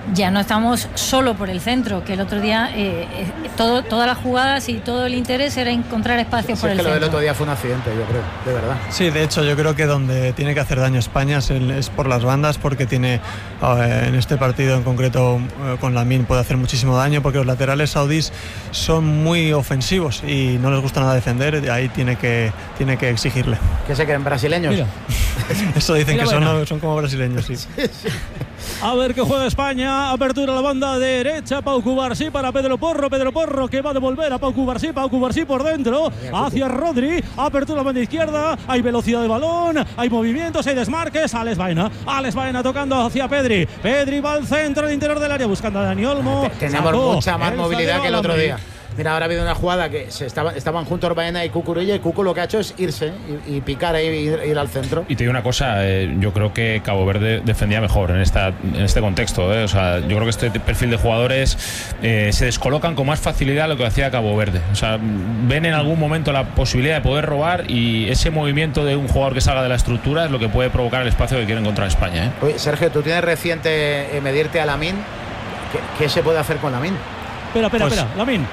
ya no estamos solo por el centro, que el otro día todas las jugadas y todo el interés era encontrar espacios por el centro. Lo del otro día fue un accidente, yo creo, de verdad. Sí, de hecho yo creo que donde tiene que hacer daño España es por las bandas, porque tiene en este partido en concreto con Lamine puede hacer muchísimo daño, porque los laterales saudíes son muy ofensivos y no les gusta nada defender, y ahí tiene que exigirle. ¿Que se creen brasileños? Mira. Eso dicen. Mira, que son como brasileños, sí. A ver qué juega España. Apertura a la banda derecha. Pau Cubarsí para Pedro Porro. Pedro Porro que va a devolver a Pau Cubarsí. Pau Cubarsí por dentro hacia Rodri. Apertura a la banda izquierda. Hay velocidad de balón. Hay movimientos. Hay desmarques. Alex Baena tocando hacia Pedri. Pedri va al centro, al interior del área buscando a Dani Olmo. Tenemos mucha más movilidad que el otro día. Mira, ahora ha habido una jugada que estaban juntos Baena y Cucurella, y Cucu lo que ha hecho es irse y picar ahí, ir al centro. Y te digo una cosa, yo creo que Cabo Verde defendía mejor en este contexto, O sea, yo creo que este perfil de jugadores se descolocan con más facilidad de lo que hacía Cabo Verde. O sea, ven en algún momento la posibilidad de poder robar, y ese movimiento de un jugador que salga de la estructura es lo que puede provocar el espacio que quiere encontrar España. Oye, Sergio, tú tienes reciente medirte a Lamine. ¿Qué se puede hacer con Lamine? Espera. Lamine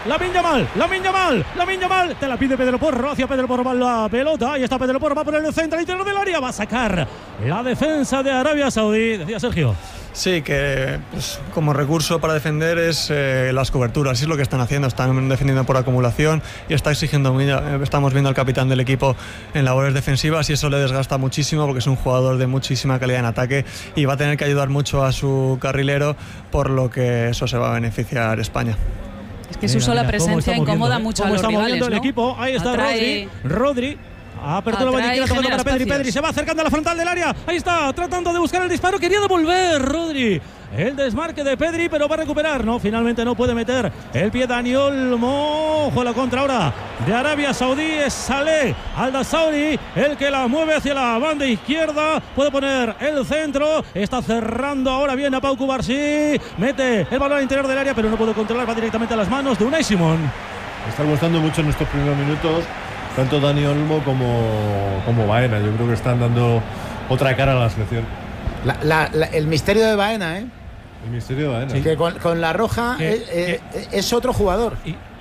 Yamal. Te la pide Pedro Porro. Hacia Pedro Porro va la pelota. Ahí está Pedro Porro. Va por el centro interior del área. Va a sacar la defensa de Arabia Saudí. Decía Sergio. Sí, que pues, como recurso para defender es las coberturas. Es lo que están haciendo. Están defendiendo por acumulación y está exigiendo. Estamos viendo al capitán del equipo en labores defensivas, y eso le desgasta muchísimo, porque es un jugador de muchísima calidad en ataque y va a tener que ayudar mucho a su carrilero, por lo que eso se va a beneficiar España. Es que su sola presencia incomoda mucho a los rivales, ¿no? El equipo. Ahí está Rodri. Apertura la izquierda tocando para Pedri. Pedri se va acercando a la frontal del área. Ahí está, tratando de buscar el disparo. Quería devolver Rodri. El desmarque de Pedri, pero va a recuperar. No, finalmente no puede meter el pie Dani Olmo. Ojo a la contra ahora de Arabia Saudí. Es Saleh Al-Dasauri el que la mueve hacia la banda izquierda. Puede poner el centro. Está cerrando ahora bien a Pau Cubarsí. Mete el balón al interior del área, pero no puede controlar. Va directamente a las manos de Unai Simón. Me está gustando mucho en estos primeros minutos tanto Dani Olmo como Baena. Yo creo que están dando otra cara a la selección. El misterio de Baena, ¿eh? El misterio de Baena. Sí. Que con la roja es otro jugador.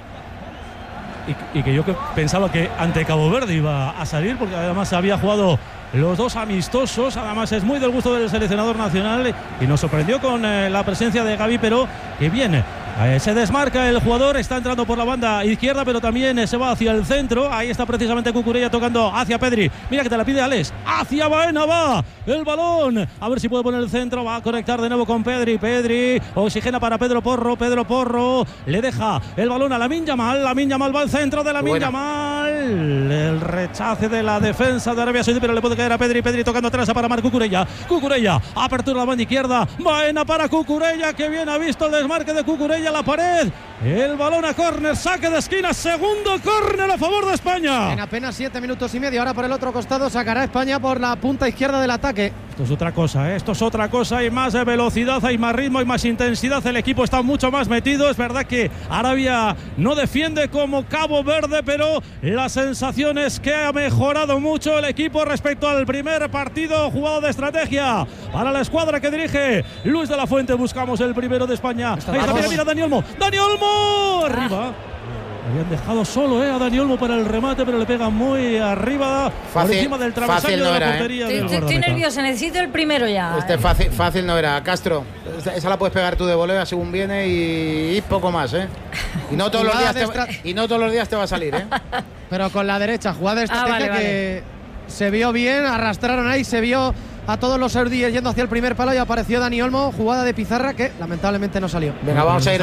Y que yo pensaba que ante Cabo Verde iba a salir, porque además había jugado los dos amistosos. Además es muy del gusto del seleccionador nacional y nos sorprendió con la presencia de Gavi, pero que viene. Se desmarca el jugador, está entrando por la banda izquierda, pero también se va hacia el centro. Ahí está precisamente Cucurella tocando hacia Pedri. Mira que te la pide Alex. Hacia Baena va el balón. A ver si puede poner el centro. Va a conectar de nuevo con Pedri. Pedri oxigena para Pedro Porro. Pedro Porro le deja el balón a Lamine Yamal. Lamine Yamal va al centro de Lamine Yamal. El rechace de la defensa de Arabia Saudí, pero le puede caer a Pedri. Pedri tocando atrás para Marc Cucurella. Cucurella, apertura la banda izquierda. Baena para Cucurella, que bien ha visto el desmarque de Cucurella. La pared, el balón a córner, saque de esquina, segundo córner a favor de España. En apenas 7 minutos y medio, ahora por el otro costado sacará España por la punta izquierda del ataque. Esto es otra cosa, hay más velocidad, hay más ritmo, hay más intensidad, el equipo está mucho más metido. Es verdad que Arabia no defiende como Cabo Verde, pero la sensación es que ha mejorado mucho el equipo respecto al primer partido jugado de estrategia para la escuadra que dirige Luis de la Fuente. Buscamos el primero de España. Ahí está, mira Dani Olmo. ¡Dani Olmo! Arriba. Habían dejado solo a Dani Olmo para el remate, pero le pega muy arriba, por encima del travesaño de la portería del guardameta. Estoy nervioso, necesito el primero ya. Fácil no era. Castro, esa la puedes pegar tú de volea según viene y poco más, ¿eh? Y no todos los días te va a salir, ¿eh? Pero con la derecha, jugada de estrategia que se vio bien, arrastraron ahí, se vio a todos los saudíes yendo hacia el primer palo y apareció Dani Olmo, jugada de pizarra que lamentablemente no salió. Venga, vamos a ir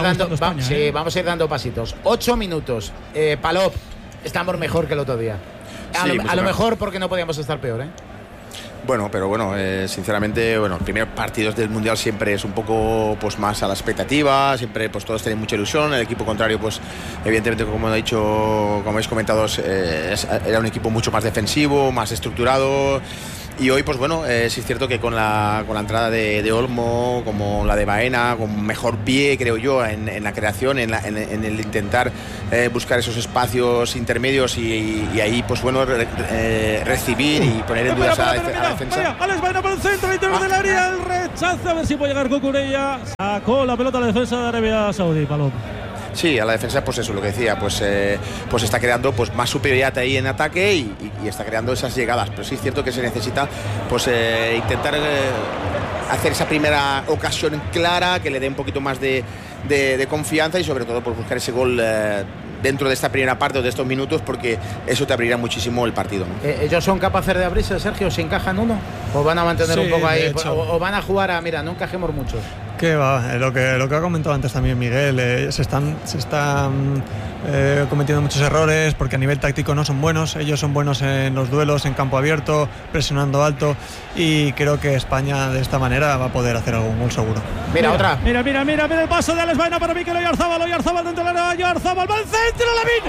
dando pasitos. 8 minutos. Palop, estamos mejor que el otro día. A lo mejor porque no podíamos estar peor, ¿eh? Bueno, pero sinceramente, los primeros partidos del Mundial siempre es un poco más a la expectativa, siempre todos tienen mucha ilusión. El equipo contrario, evidentemente, como habéis comentado, era un equipo mucho más defensivo, más estructurado. Y hoy, pues bueno, sí es cierto que con la entrada de Olmo, como la de Baena, con mejor pie, creo yo, en la creación, en el intentar buscar esos espacios intermedios y ahí, pues bueno, recibir y poner en duda a la defensa. Alex Baena por el centro, interior del área, el rechazo, a ver si puede llegar Cucurella. Sacó la pelota a la defensa de Arabia Saudí, Palop. Sí, a la defensa, pues eso, lo que decía, pues está creando pues más superioridad ahí en ataque y está creando esas llegadas. Pero sí es cierto que se necesita pues intentar hacer esa primera ocasión clara, que le dé un poquito más de confianza y sobre todo pues buscar ese gol dentro de esta primera parte o de estos minutos, porque eso te abrirá muchísimo el partido, ¿no? ¿Ellos son capaces de abrirse, Sergio, si encajan uno? ¿O van a mantener un poco ahí? O van a jugar a, mira, no encajemos muchos? ¿Qué va? Lo que ha comentado antes también Miguel, se están cometiendo muchos errores porque a nivel táctico no son buenos. Ellos son buenos en los duelos, en campo abierto, presionando alto, y creo que España de esta manera va a poder hacer algún gol seguro. Mira otra. Mira el paso de Alex Baena para Mikel Oyarzabal dentro del área, Oyarzabal va al centro, Lamine.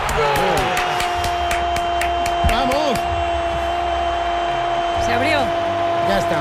¡Vamos! Se abrió. Ya está.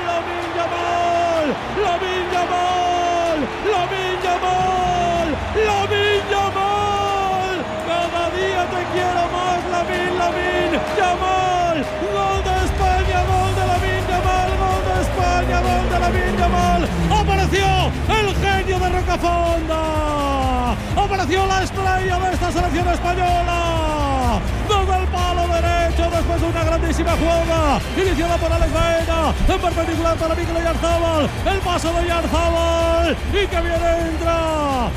Lamine Yamal, cada día te quiero más, Lamine Yamal, gol de España, gol de Lamine Yamal, gol de España, gol de Lamine Yamal. Apareció el genio de Rocafonda, apareció la estrella de esta selección española, desde el palo derecho, después de una grandísima jugada iniciada por Alex Baena, en perpendicular para Mikel Oyarzabal, el paso de Oyarzabal, y que bien entra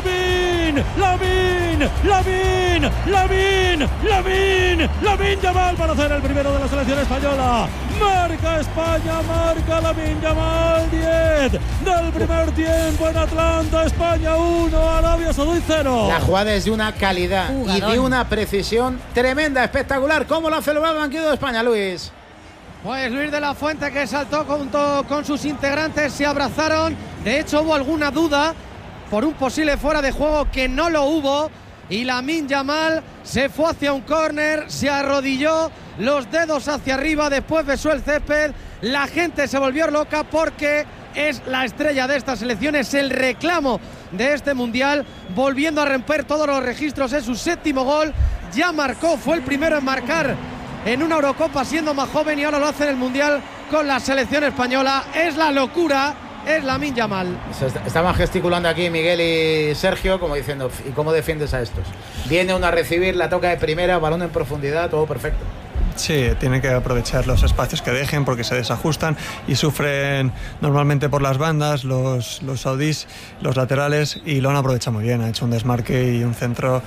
Lamine Yamal para hacer el primero de la selección española. Marca España, marca Lamine Yamal, 10 del primer tiempo en Atlanta. España 1, Arabia Saudí 0. La jugada es de una calidad y de una precisión tremenda, espectacular. ¿Cómo lo ha celebrado el banquillo de España, Luis? Pues Luis de la Fuente, que saltó junto con sus integrantes, se abrazaron. De hecho, hubo alguna duda por un posible fuera de juego, que no lo hubo, y Lamine Yamal se fue hacia un córner, se arrodilló, los dedos hacia arriba, después besó el césped. La gente se volvió loca porque es la estrella de esta selección, es el reclamo de este mundial, volviendo a romper todos los registros. Es su 7º gol, ya marcó, fue el primero en marcar en una Eurocopa siendo más joven, y ahora lo hace en el mundial con la selección española. Es la locura, es Lamine Yamal. Estaban gesticulando aquí Miguel y Sergio, como diciendo, ¿y cómo defiendes a estos? Viene uno a recibir, la toca de primera, balón en profundidad, todo perfecto. Sí, tienen que aprovechar los espacios que dejen, porque se desajustan y sufren normalmente por las bandas los saudíes, los laterales, y lo han aprovechado muy bien. Ha hecho un desmarque y un centro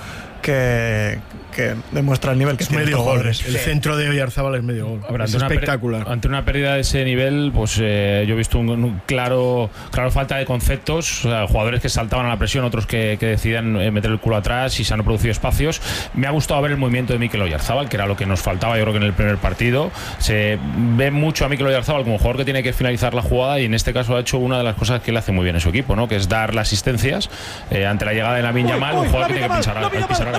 que demuestra el nivel que tiene estos jugadores. El centro de Oyarzabal es medio gol. Es espectacular. Ante una pérdida de ese nivel, pues yo he visto un claro falta de conceptos. O sea, jugadores que saltaban a la presión, otros que decían meter el culo atrás, y se han producido espacios. Me ha gustado ver el movimiento de Mikel Oyarzabal, que era lo que nos faltaba, yo creo que en el primer partido. Se ve mucho a Mikel Oyarzabal como jugador que tiene que finalizar la jugada, y en este caso ha hecho una de las cosas que le hace muy bien a su equipo, ¿no? Que es dar las asistencias ante la llegada de Lamine Yamal, un jugador que tiene que pisar agua, ¿no?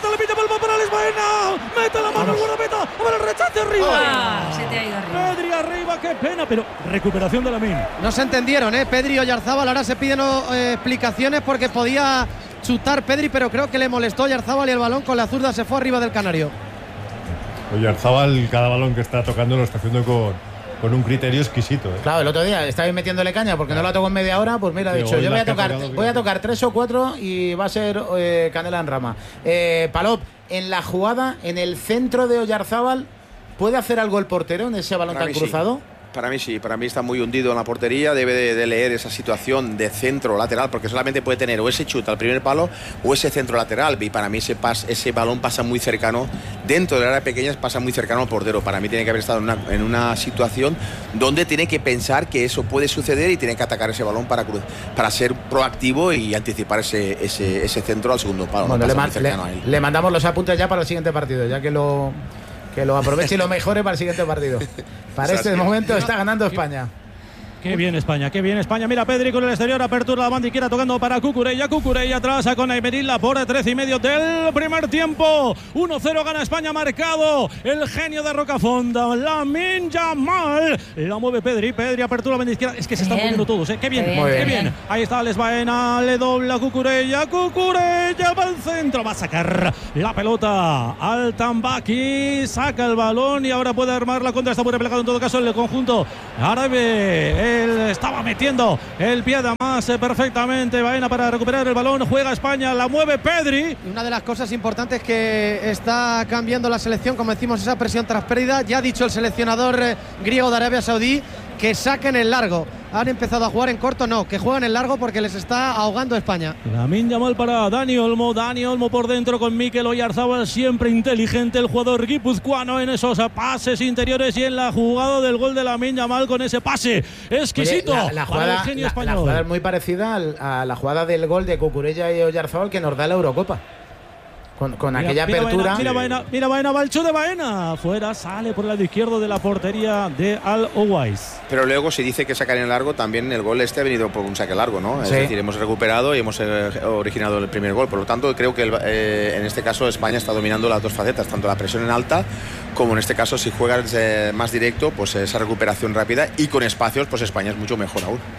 Para Alex Baena, mete la mano, guardameta, a ver el rechace arriba. Se te ha ido arriba. Pedri arriba, qué pena, pero recuperación de Lamine. No se entendieron, Pedri y Oyarzabal. Ahora se piden explicaciones porque podía chutar Pedri, pero creo que le molestó Oyarzabal y el balón con la zurda se fue arriba del canario. Oyarzabal, cada balón que está tocando lo está haciendo con un criterio exquisito. Claro, el otro día estaba metiéndole caña porque no la tocó en media hora. Pues mira, ha dicho, yo voy a tocar 3 o 4 y va a ser canela en rama. Palop, en la jugada, en el centro de Oyarzabal, ¿puede hacer algo el portero en ese balón tan cruzado? Sí. Para mí sí, para mí está muy hundido en la portería, debe de leer esa situación de centro lateral, porque solamente puede tener o ese chute al primer palo o ese centro lateral, y para mí ese balón pasa muy cercano, dentro del área pequeña pasa muy cercano al portero. Para mí tiene que haber estado en una situación donde tiene que pensar que eso puede suceder y tiene que atacar ese balón para ser proactivo y anticipar ese centro al segundo palo. Bueno, le mandamos los apuntes ya para el siguiente partido, ya que lo aproveche y lo mejore para el siguiente partido. Para este momento está ganando España. Qué bien España, qué bien España. Mira Pedri con el exterior, apertura la banda izquierda tocando para Cucurella atrás con Aymerila por 13,5 del primer tiempo. 1-0 gana España, marcado el genio de Rocafonda, Lamine Yamal. La mueve Pedri, apertura la banda izquierda. Es que se están moviendo todos, qué bien, qué bien. Ahí está Les Baena, le dobla Cucurella va al centro, va a sacar la pelota al Tambaqui, saca el balón y ahora puede armar la contra. Está muy replegado en todo caso el conjunto árabe. Él estaba metiendo el pie de más perfectamente. Baena para recuperar el balón. Juega España, la mueve Pedri. Una de las cosas importantes que está cambiando la selección, como decimos, esa presión tras pérdida. Ya ha dicho el seleccionador griego de Arabia Saudí que saquen el largo. Han empezado a jugar en corto, no, que jueguen en largo porque les está ahogando España. Lamine Yamal para Dani Olmo por dentro con Mikel Oyarzabal, siempre inteligente el jugador guipuzcoano en esos pases interiores y en la jugada del gol de Lamine Yamal con ese pase exquisito. Oye, la jugada es muy parecida a la jugada del gol de Cucurella y Oyarzabal que nos da la Eurocopa. Con aquella apertura. Mira Baena, Balcho de Baena. Fuera, sale por el lado izquierdo de la portería de Al Owais. Pero luego se dice que sacar en largo, también el gol ha venido por un saque largo, ¿no? Sí. Es decir, hemos recuperado y hemos originado el primer gol. Por lo tanto, creo que en este caso España está dominando las dos facetas, tanto la presión en alta como en este caso si juegas más directo, pues esa recuperación rápida y con espacios, pues España es mucho mejor aún.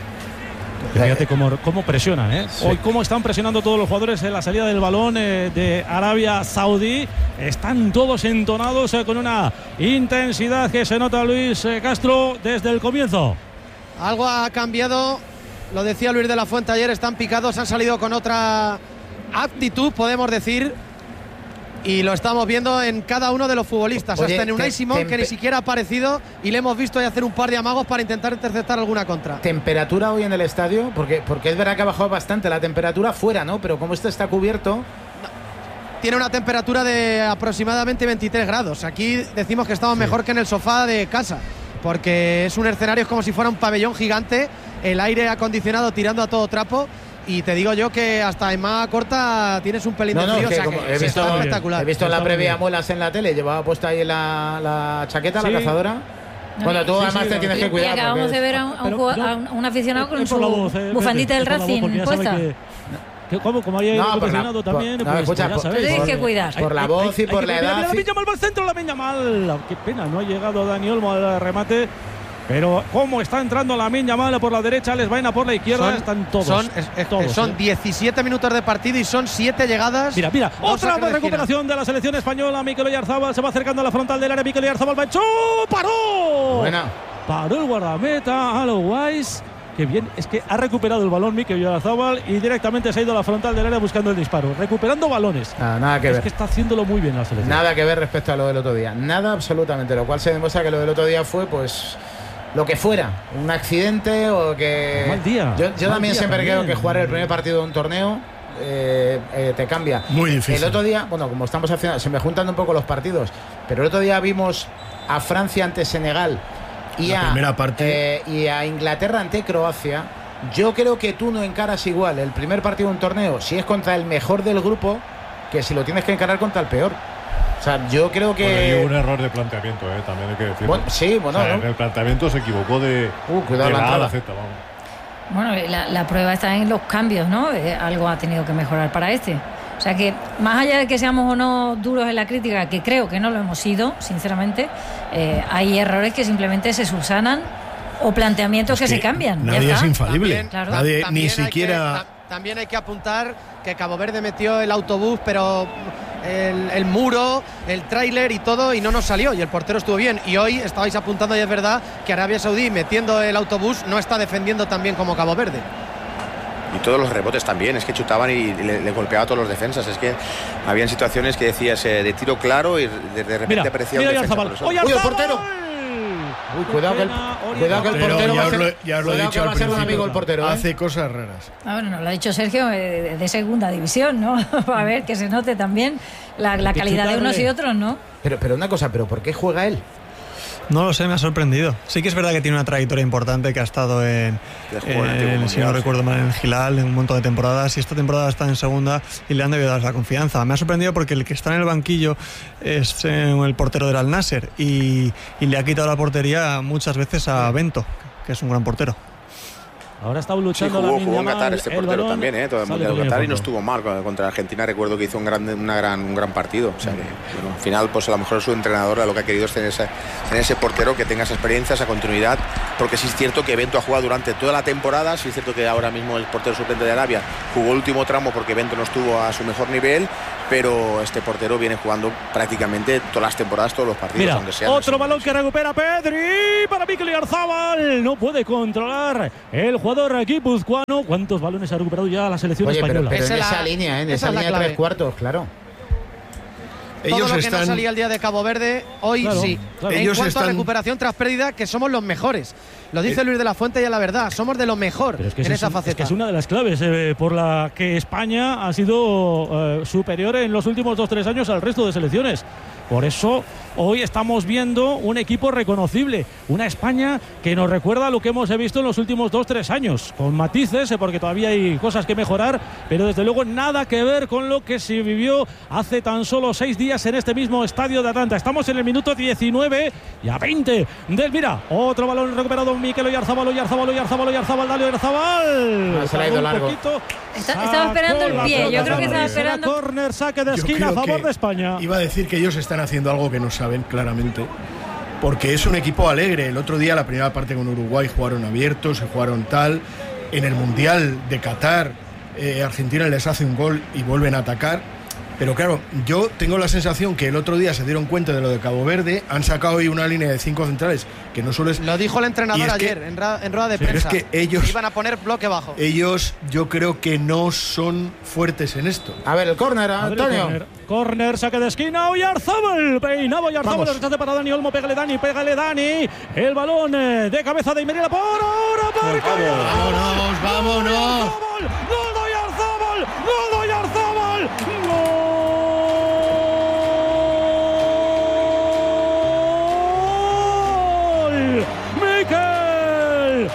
Fíjate cómo presionan, ¿eh? Sí. Hoy cómo están presionando todos los jugadores en la salida del balón de Arabia Saudí. Están todos entonados con una intensidad que se nota, Luis Castro, desde el comienzo. Algo ha cambiado, lo decía Luis de la Fuente ayer, están picados, han salido con otra actitud, podemos decir. Y lo estamos viendo en cada uno de los futbolistas. Oye, hasta en Unai Simón, que ni siquiera ha aparecido y le hemos visto hacer un par de amagos para intentar interceptar alguna contra. ¿Temperatura hoy en el estadio? Porque es verdad que ha bajado bastante la temperatura fuera, ¿no? Pero como esto está cubierto... Tiene una temperatura de aproximadamente 23 grados. Aquí decimos que estamos mejor que en el sofá de casa, porque es un escenario, es como si fuera un pabellón gigante, el aire acondicionado tirando a todo trapo. Y te digo yo que hasta en más corta tienes un pelín de frío, o sea que he visto espectacular. He visto en la previa muelas en la tele, llevaba puesta ahí la chaqueta, la cazadora. Bueno, tú además te tienes que cuidar. Acabamos de ver a un aficionado con su bufandita del Racing puesta. Como hay aficionado también, pues escucha, ya sabes. Tienes que cuidar. Por la voz y por la edad. La Lamine Yamal va al centro, la Lamine Yamal. Qué pena, no ha llegado Dani Olmo al remate. Pero cómo está entrando Lamine Yamal por la derecha, Les Baena por la izquierda, están todos. Son 17 minutos de partido y son 7 llegadas. Mira, otra recuperación de la selección española. Mikel Oyarzabal se va acercando a la frontal del área. Mikel Oyarzabal va hecho, paró. Buena. Paró el guardameta, Al Owais. Qué bien, es que ha recuperado el balón Mikel Oyarzabal y directamente se ha ido a la frontal del área buscando el disparo, recuperando balones. Nada que ver. Es que está haciéndolo muy bien la selección. Nada que ver respecto a lo del otro día. Nada absolutamente, lo cual se demuestra que lo del otro día fue pues lo que fuera, un accidente o que... Mal día. Yo también siempre creo que jugar el primer partido de un torneo te cambia. Muy difícil. El otro día, bueno, como estamos haciendo, se me juntan un poco los partidos, pero el otro día vimos a Francia ante Senegal y a Inglaterra ante Croacia. Yo creo que tú no encaras igual el primer partido de un torneo si es contra el mejor del grupo que si lo tienes que encarar contra el peor. O sea, yo creo que... Bueno, y un error de planteamiento, también hay que decirlo. Bueno, sí, bueno, o sea, ¿no? En el planteamiento se equivocó de la A a la Z, vamos. Bueno, la prueba está en los cambios, ¿no? Algo ha tenido que mejorar para este. O sea que, más allá de que seamos o no duros en la crítica, que creo que no lo hemos sido, sinceramente, hay errores que simplemente se subsanan o planteamientos que se cambian. Nadie es infalible. También, claro. Nadie, también ni siquiera... También hay que apuntar que Cabo Verde metió el autobús, pero el muro, el tráiler y todo, y no nos salió, y el portero estuvo bien. Y hoy estabais apuntando, y es verdad, que Arabia Saudí, metiendo el autobús, no está defendiendo tan bien como Cabo Verde. Y todos los rebotes también, es que chutaban y le golpeaba a todos los defensas. Es que habían situaciones que decías de tiro claro y de repente aparecía un defensa. ¡Uy, el portero! Uy, cuidado que el portero va a ser un amigo el portero. Hace cosas raras. Bueno, nos lo ha dicho Sergio, de segunda división, ¿no? A ver, que se note también la calidad de unos y otros, ¿no? Pero una cosa, ¿pero por qué juega él? No lo sé, me ha sorprendido. Sí que es verdad que tiene una trayectoria importante, que ha estado si no recuerdo mal, en Gilal en un montón de temporadas, y esta temporada está en segunda y le han debido dar la confianza. Me ha sorprendido porque el que está en el banquillo es el portero del Al Nasser y le ha quitado la portería muchas veces a Bento. que es un gran portero. Ahora está luchando jugó en la Qatar este portero también, todo el Mundial de Qatar, y no estuvo mal contra Argentina. Recuerdo que hizo un gran partido. O sea que, bueno, al final, pues a lo mejor su entrenador lo que ha querido es tener ese portero que tenga esa experiencia, esa continuidad, porque sí es cierto que Bento ha jugado durante toda la temporada. Sí es cierto que ahora mismo el portero suplente de Arabia jugó el último tramo porque Bento no estuvo a su mejor nivel, pero este portero viene jugando prácticamente todas las temporadas, todos los partidos. Mira, aunque sean otro balón que recupera Pedri para Mikel Oyarzabal. No puede controlar el jugador guipuzcoano. ¿Cuántos balones ha recuperado ya la selección española? Pero en esa línea, en esa línea de 3/4, claro. Todo lo que no salía el día de Cabo Verde, hoy sí. Claro. En cuanto a recuperación tras pérdida, que somos los mejores. Lo dice Luis de la Fuente y a la verdad, somos de lo mejor en esa faceta. Es que es una de las claves por la que España ha sido superior en los últimos 2-3 años al resto de selecciones. Por eso hoy estamos viendo un equipo reconocible, una España que nos recuerda a lo que hemos visto en los últimos 2-3 años, con matices, porque todavía hay cosas que mejorar, pero desde luego nada que ver con lo que se vivió hace tan solo 6 días en este mismo estadio de Atlanta. Estamos en el minuto 19 y a 20 del mira. Otro balón recuperado, Mikel Oyarzabal, dale Oyarzabal. Se le ha ido largo. Estaba esperando el pie, yo creo que estaba esperando. Córner, saque de esquina a favor de España. Iba a decir que ellos están haciendo algo que no saben claramente, porque es un equipo alegre. El otro día, la primera parte con Uruguay, jugaron abiertos, se jugaron tal. En el Mundial de Qatar, Argentina les hace un gol y vuelven a atacar. Pero claro, yo tengo la sensación que el otro día se dieron cuenta de lo de Cabo Verde, han sacado hoy una línea de 5 centrales que no suele. Lo dijo el entrenador ayer en rueda de prensa. Pero es que ellos iban a poner bloque bajo. Ellos, yo creo que no son fuertes en esto. A ver, el córner, Antonio. Córner, saque de esquina, Oyarzabal, peinaba Oyarzabal, el rechace para Dani Olmo, pégale Dani, el balón de cabeza de Imerila por ahora, vámonos. ¡Gol de Oyarzabal! Mikel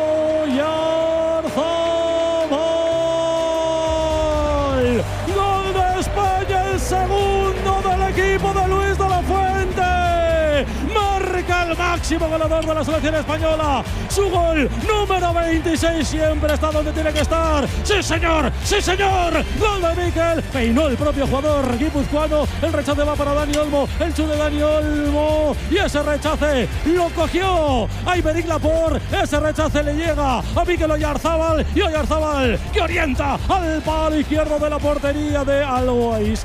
Oyarzabal, gol de España, el segundo del equipo de Luis de la Fuente, marca el máximo goleador de la selección española, su gol número 26, siempre está donde tiene que estar. Sí señor, gol de Mikel, peinó el propio jugador guipuzcoano, el rechace va para Dani Olmo, el chute de Dani Olmo, y ese rechace lo cogió Aymeric Laporte, ese rechace le llega a Mikel Oyarzabal, y Oyarzabal que orienta al palo izquierdo de la portería de Always.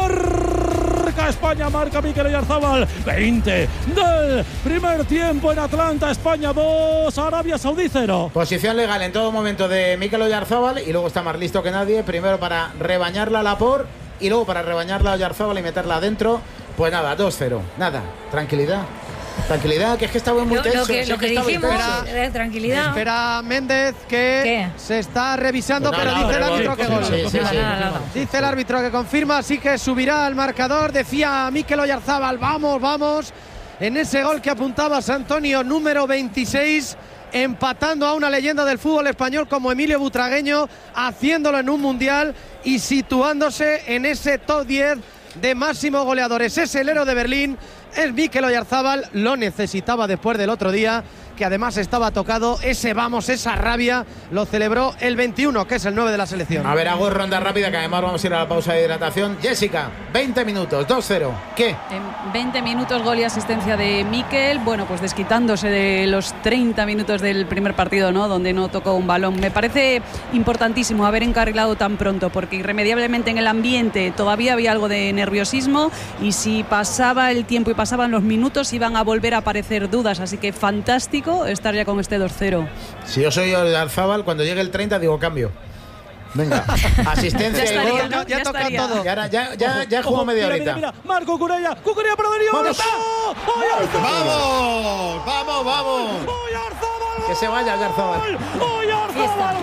Marca España, marca Mikel Oyarzabal, 20 del primer tiempo en Atlanta. España 2, Arabia Saudí 0. Posición legal en todo momento de Mikel Oyarzabal, y luego está más listo que nadie, primero para rebañarla a Laporte y luego para rebañarla a Oyarzabal y meterla adentro. Pues nada, 2-0, nada, tranquilidad, que es que estaba muy tenso. Lo que dijimos, tranquilidad. Espera Méndez, que se está revisando, pero dice el árbitro que gol. Dice el árbitro que confirma, así que subirá al marcador. Decía Mikel Oyarzabal, vamos, en ese gol que apuntaba Antonio, número 26, empatando a una leyenda del fútbol español como Emilio Butragueño, haciéndolo en un mundial y situándose en ese top 10 de máximos goleadores. Es el héroe de Berlín, es Mikel Oyarzabal, lo necesitaba después del otro día, que además estaba tocado. Esa rabia lo celebró el 21, que es el 9 de la selección. A ver, hago ronda rápida, que además vamos a ir a la pausa de hidratación. Jessica, 20 minutos, 2-0. ¿Qué? En 20 minutos gol y asistencia de Mikel, bueno, pues desquitándose de los 30 minutos del primer partido, ¿no?, donde no tocó un balón. Me parece importantísimo haber encarrilado tan pronto, porque irremediablemente en el ambiente todavía había algo de nerviosismo, y si pasaba el tiempo y pasaban los minutos iban a volver a aparecer dudas, así que fantástico estar ya con este 2-0. Si yo soy Oyarzabal, cuando llegue el 30 digo cambio. Venga, asistencia y gol. Ya toca todo. Y ahora ya jugó media horita. Mira, Marco Cucurella para Dani Olmo. ¡Vamos! Que se vaya Oyarzabal. Oyarzabal,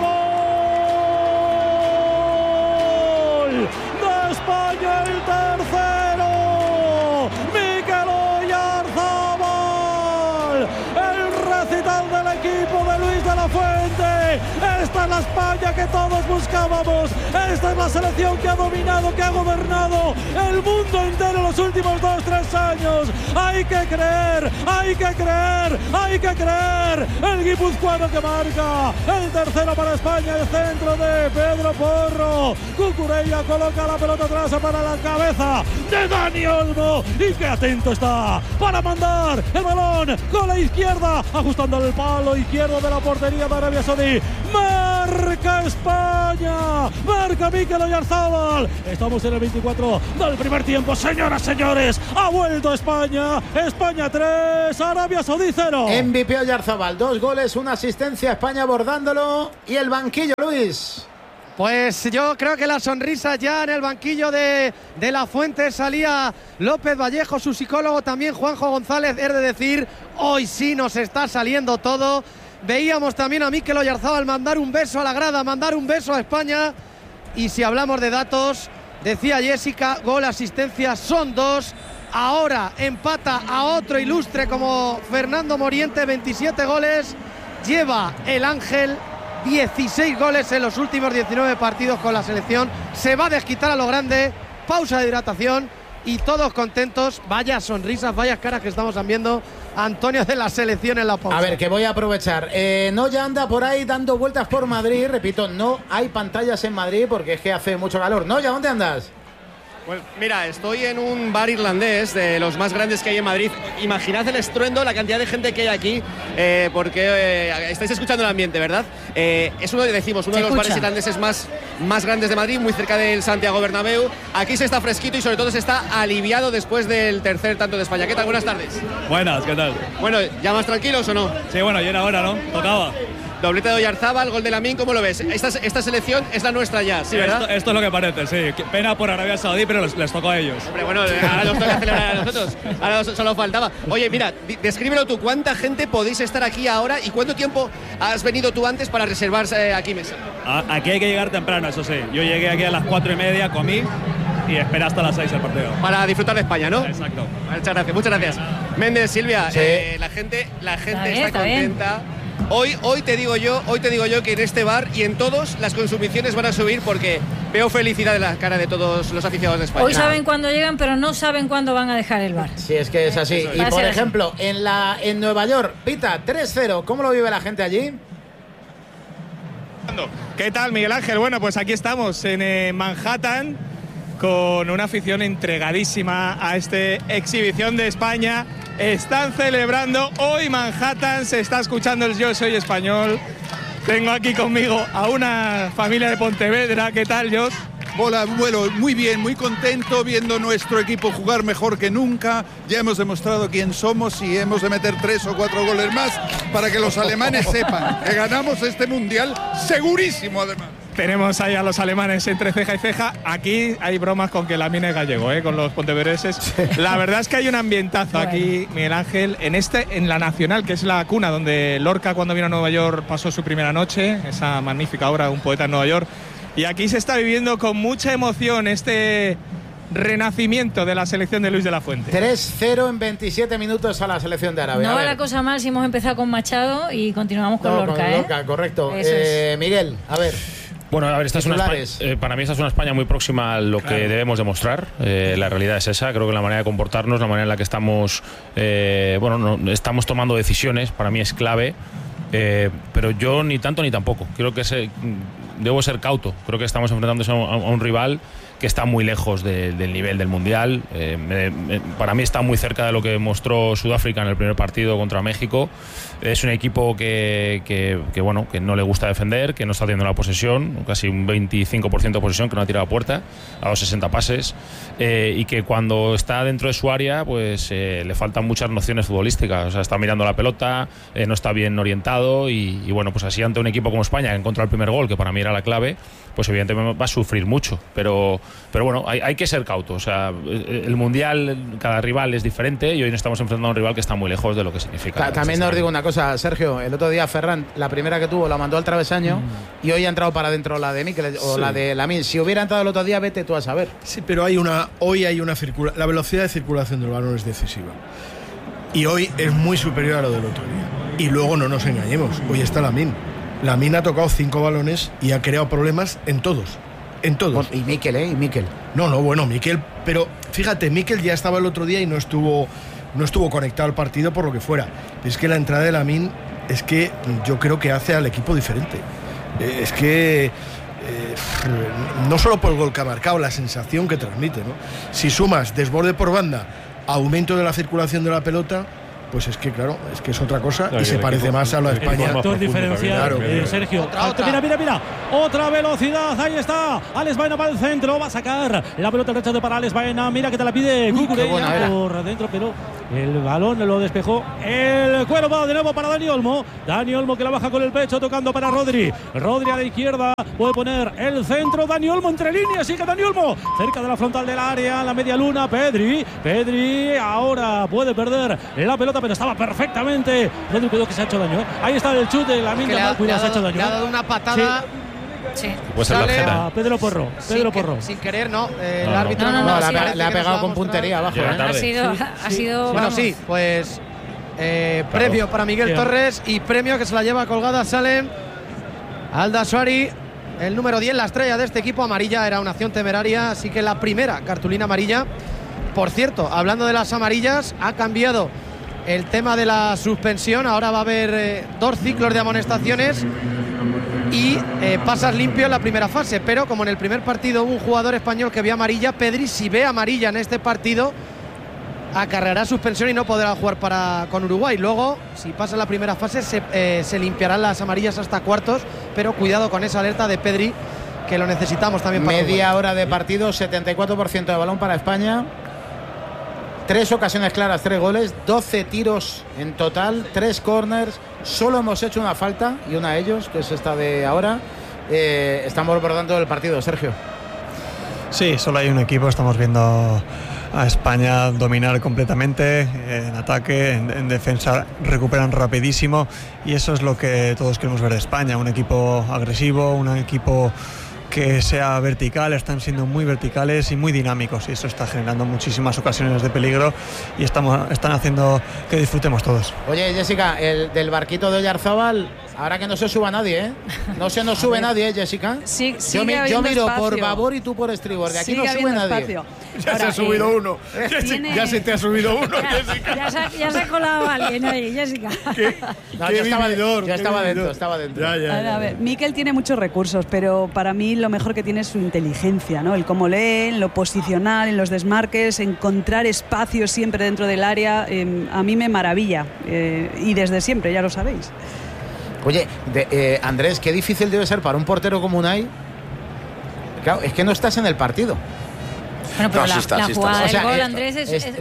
gol de España, el tercero. Mikel Oyarzabal, el recital del equipo de Luis de la Fuente, el Esta es la España que todos buscábamos. Esta es la selección que ha dominado, que ha gobernado el mundo entero en los últimos 2-3 años. Hay que creer, hay que creer, hay que creer. El guipuzcoano que marca el tercero para España, el centro de Pedro Porro. Cucurella coloca la pelota atrás para la cabeza de Dani Olmo, y que atento está para mandar el balón con la izquierda, ajustando el palo izquierdo de la portería de Arabia Saudí. Marca España, marca Mikel Oyarzabal. Estamos en el 24 del primer tiempo, señoras, señores. Ha vuelto España. España 3, Arabia Saudí 0. MVP Oyarzabal, 2 goles, 1 asistencia, España abordándolo. Y el banquillo, Luis. Pues yo creo que la sonrisa ya en el banquillo de La Fuente. Salía López Vallejo, su psicólogo, también Juanjo González. Es de decir, hoy sí nos está saliendo todo. Veíamos también a Mikel Oyarzabal mandar un beso a la grada, mandar un beso a España. Y si hablamos de datos, decía Jessica, gol, asistencia, son 2. Ahora empata a otro ilustre como Fernando Moriente, 27 goles. Lleva el Ángel 16 goles en los últimos 19 partidos con la selección. Se va a desquitar a lo grande. Pausa de hidratación y todos contentos. Vaya sonrisas, vaya caras que estamos viendo. Antonio de la selección en la pausa. A ver, que voy a aprovechar. Noya anda por ahí dando vueltas por Madrid. Repito, no hay pantallas en Madrid porque es que hace mucho calor. Noya, ¿dónde andas? Pues mira, estoy en un bar irlandés de los más grandes que hay en Madrid. Imaginad el estruendo, la cantidad de gente que hay aquí, porque estáis escuchando el ambiente, ¿verdad? Es uno de los bares irlandeses más grandes de Madrid, muy cerca del Santiago Bernabéu. Aquí se está fresquito y sobre todo se está aliviado después del tercer tanto de España. ¿Qué tal? Buenas tardes. Buenas, ¿qué tal? Bueno, ¿ya más tranquilos o no? Sí, bueno, ya era hora, ¿no? Tocaba. Doblete de Oyarzabal, gol de Lamine, ¿cómo lo ves? Esta selección es la nuestra ya, ¿sí, verdad? Esto es lo que parece, sí. Pena por Arabia Saudí, pero les tocó a ellos. Hombre, bueno, ahora nos toca celebrar a nosotros. Ahora solo faltaba. Oye, mira, descríbelo tú. ¿Cuánta gente podéis estar aquí ahora y cuánto tiempo has venido tú antes para reservar aquí mesa? Aquí hay que llegar temprano, eso sí. Yo llegué aquí a las 4:30, comí y espera hasta las 6 el partido. Para disfrutar de España, ¿no? Exacto. Muchas gracias. Méndez, Silvia, sí. La gente está contenta. Hoy te digo yo que en este bar y en todos las consumiciones van a subir porque veo felicidad en la cara de todos los aficionados de España. Hoy saben cuándo llegan, pero no saben cuándo van a dejar el bar. Sí, es que es así. Y por ejemplo, en Nueva York, Pita, 3-0, ¿cómo lo vive la gente allí? ¿Qué tal, Miguel Ángel? Bueno, pues aquí estamos en Manhattan con una afición entregadísima a esta exhibición de España. Están celebrando hoy Manhattan, se está escuchando el Yo Soy Español. Tengo aquí conmigo a una familia de Pontevedra. ¿Qué tal, Jos? Hola, bueno, muy bien, muy contento viendo nuestro equipo jugar mejor que nunca. Ya hemos demostrado quién somos y hemos de meter 3 o 4 goles más para que los alemanes sepan que ganamos este mundial segurísimo, además. Tenemos ahí a los alemanes entre ceja y ceja. Aquí hay bromas con que Lamine es gallego, con los pontevedreses. La verdad es que hay un ambientazo aquí, Miguel Ángel, en la Nacional, que es la cuna donde Lorca, cuando vino a Nueva York, pasó su primera noche, esa magnífica obra, Un poeta en Nueva York. Y aquí se está viviendo con mucha emoción este renacimiento de la selección de Luis de la Fuente. 3-0 en 27 minutos a la selección de Arabia. No va la cosa mal si hemos empezado con Machado y continuamos con Lorca. Con Lorca, correcto. Miguel, a ver. Bueno, a ver, para mí esta es una España muy próxima a lo que debemos demostrar. La realidad es esa. Creo que la manera de comportarnos, la manera en la que estamos, estamos tomando decisiones, para mí es clave. Pero yo ni tanto ni tampoco. Creo que debo ser cauto. Creo que estamos enfrentándose a un rival que está muy lejos del nivel del Mundial. Para mí está muy cerca de lo que mostró Sudáfrica en el primer partido contra México. Es un equipo que no le gusta defender, que no está teniendo la posesión, casi un 25% de posesión, que no ha tirado a puerta, ha dado 60 pases, y que cuando está dentro de su área pues le faltan muchas nociones futbolísticas. O sea, está mirando la pelota, no está bien orientado y bueno, pues así ante un equipo como España que encontró el primer gol, que para mí era la clave, pues evidentemente va a sufrir mucho, pero bueno, hay que ser cautos. O sea, el Mundial, cada rival es diferente y hoy nos estamos enfrentando a un rival que está muy lejos de lo que significa. También os digo una cosa, Sergio, el otro día Ferran, la primera que tuvo la mandó al travesaño y hoy ha entrado para adentro la de Mikel o la de Lamine. Si hubiera entrado el otro día, vete tú a saber. Sí, pero hoy hay una circulación, la velocidad de circulación del balón es decisiva. Y hoy es muy superior a lo del otro día. Y luego no nos engañemos, hoy está Lamine. Lamine ha tocado 5 balones y ha creado problemas en todos. En todos. Y Mikel, ¿eh? Y Mikel. No, bueno, Mikel, pero fíjate, Mikel ya estaba el otro día y no estuvo conectado al partido por lo que fuera. Es que la entrada de Lamine es que yo creo que hace al equipo diferente. Es que no solo por el gol que ha marcado, la sensación que transmite, ¿no? Si sumas desborde por banda, aumento de la circulación de la pelota, pues es que claro, es que es otra cosa, claro, y se parece más a la de España. Factor diferencial, claro. Sergio. Mira. Otra velocidad, ahí está. Alex Baena para el centro, va a sacar la pelota al rechazo para Alex Baena. Mira que te la pide Cucurella por dentro, pero el balón lo despejó el Cuervo de nuevo para Dani Olmo. Dani Olmo que la baja con el pecho, tocando para Rodri. Rodri a la izquierda, puede poner el centro. Dani Olmo entre líneas, sigue Dani Olmo cerca de la frontal del área, la media luna. Pedri ahora puede perder la pelota, pero estaba perfectamente. Rodri, cuidado que se ha hecho daño. Ahí está el chute de la Minga, cuidado, se ha hecho daño. Le ha dado una patada. Sí. Puede ser la Pedro Porro. Sin querer, no. El árbitro no, le ha pegado con puntería abajo. Ha sido. Bueno, sí, pues premio para Miguel Torres y premio que se la lleva colgada Salem Aldasuari, el número 10, la estrella de este equipo. Amarilla, era una acción temeraria, así que la primera cartulina amarilla. Por cierto, hablando de las amarillas, ha cambiado el tema de la suspensión. Ahora va a haber 2 ciclos de amonestaciones y pasas limpio en la primera fase, pero como en el primer partido hubo un jugador español que vio amarilla, Pedri, si ve amarilla en este partido, acarreará suspensión y no podrá jugar con Uruguay. Luego, si pasa la primera fase, se limpiarán las amarillas hasta cuartos, pero cuidado con esa alerta de Pedri, que lo necesitamos también para media Uruguay. hora de partido, 74% de balón para España, 3 ocasiones claras, 3 goles, 12 tiros en total, 3 corners. Solo hemos hecho una falta y una a ellos, que es esta de ahora. Estamos abordando el partido, Sergio. Sí, solo hay un equipo. Estamos viendo a España dominar completamente en ataque, en defensa recuperan rapidísimo, y eso es lo que todos queremos ver de España. Un equipo agresivo, un equipo que sea vertical. Están siendo muy verticales y muy dinámicos, y eso está generando muchísimas ocasiones de peligro y están haciendo que disfrutemos todos. Oye, Jessica, el del barquito de Oyarzábal, ahora que no se suba nadie, ¿eh? No se nos sube nadie, Jessica. Sí, yo miro espacio por babor y tú por estribor. De aquí sigue no sube nadie. Espacio. Ya Ahora, se ha subido uno. Ya se te ha subido uno, Jessica. Ya se ha colado alguien ahí, Jessica. No, yo estaba dentro. A ver, Mikel tiene muchos recursos, pero para mí lo mejor que tiene es su inteligencia, ¿no? El cómo lee, en lo posicional, en los desmarques, encontrar espacios siempre dentro del área. A mí me maravilla. Y desde siempre, ya lo sabéis. Oye, Andrés, qué difícil debe ser para un portero como Unai. Claro, es que no estás en el partido. Bueno, pero la jugada del gol, Andrés,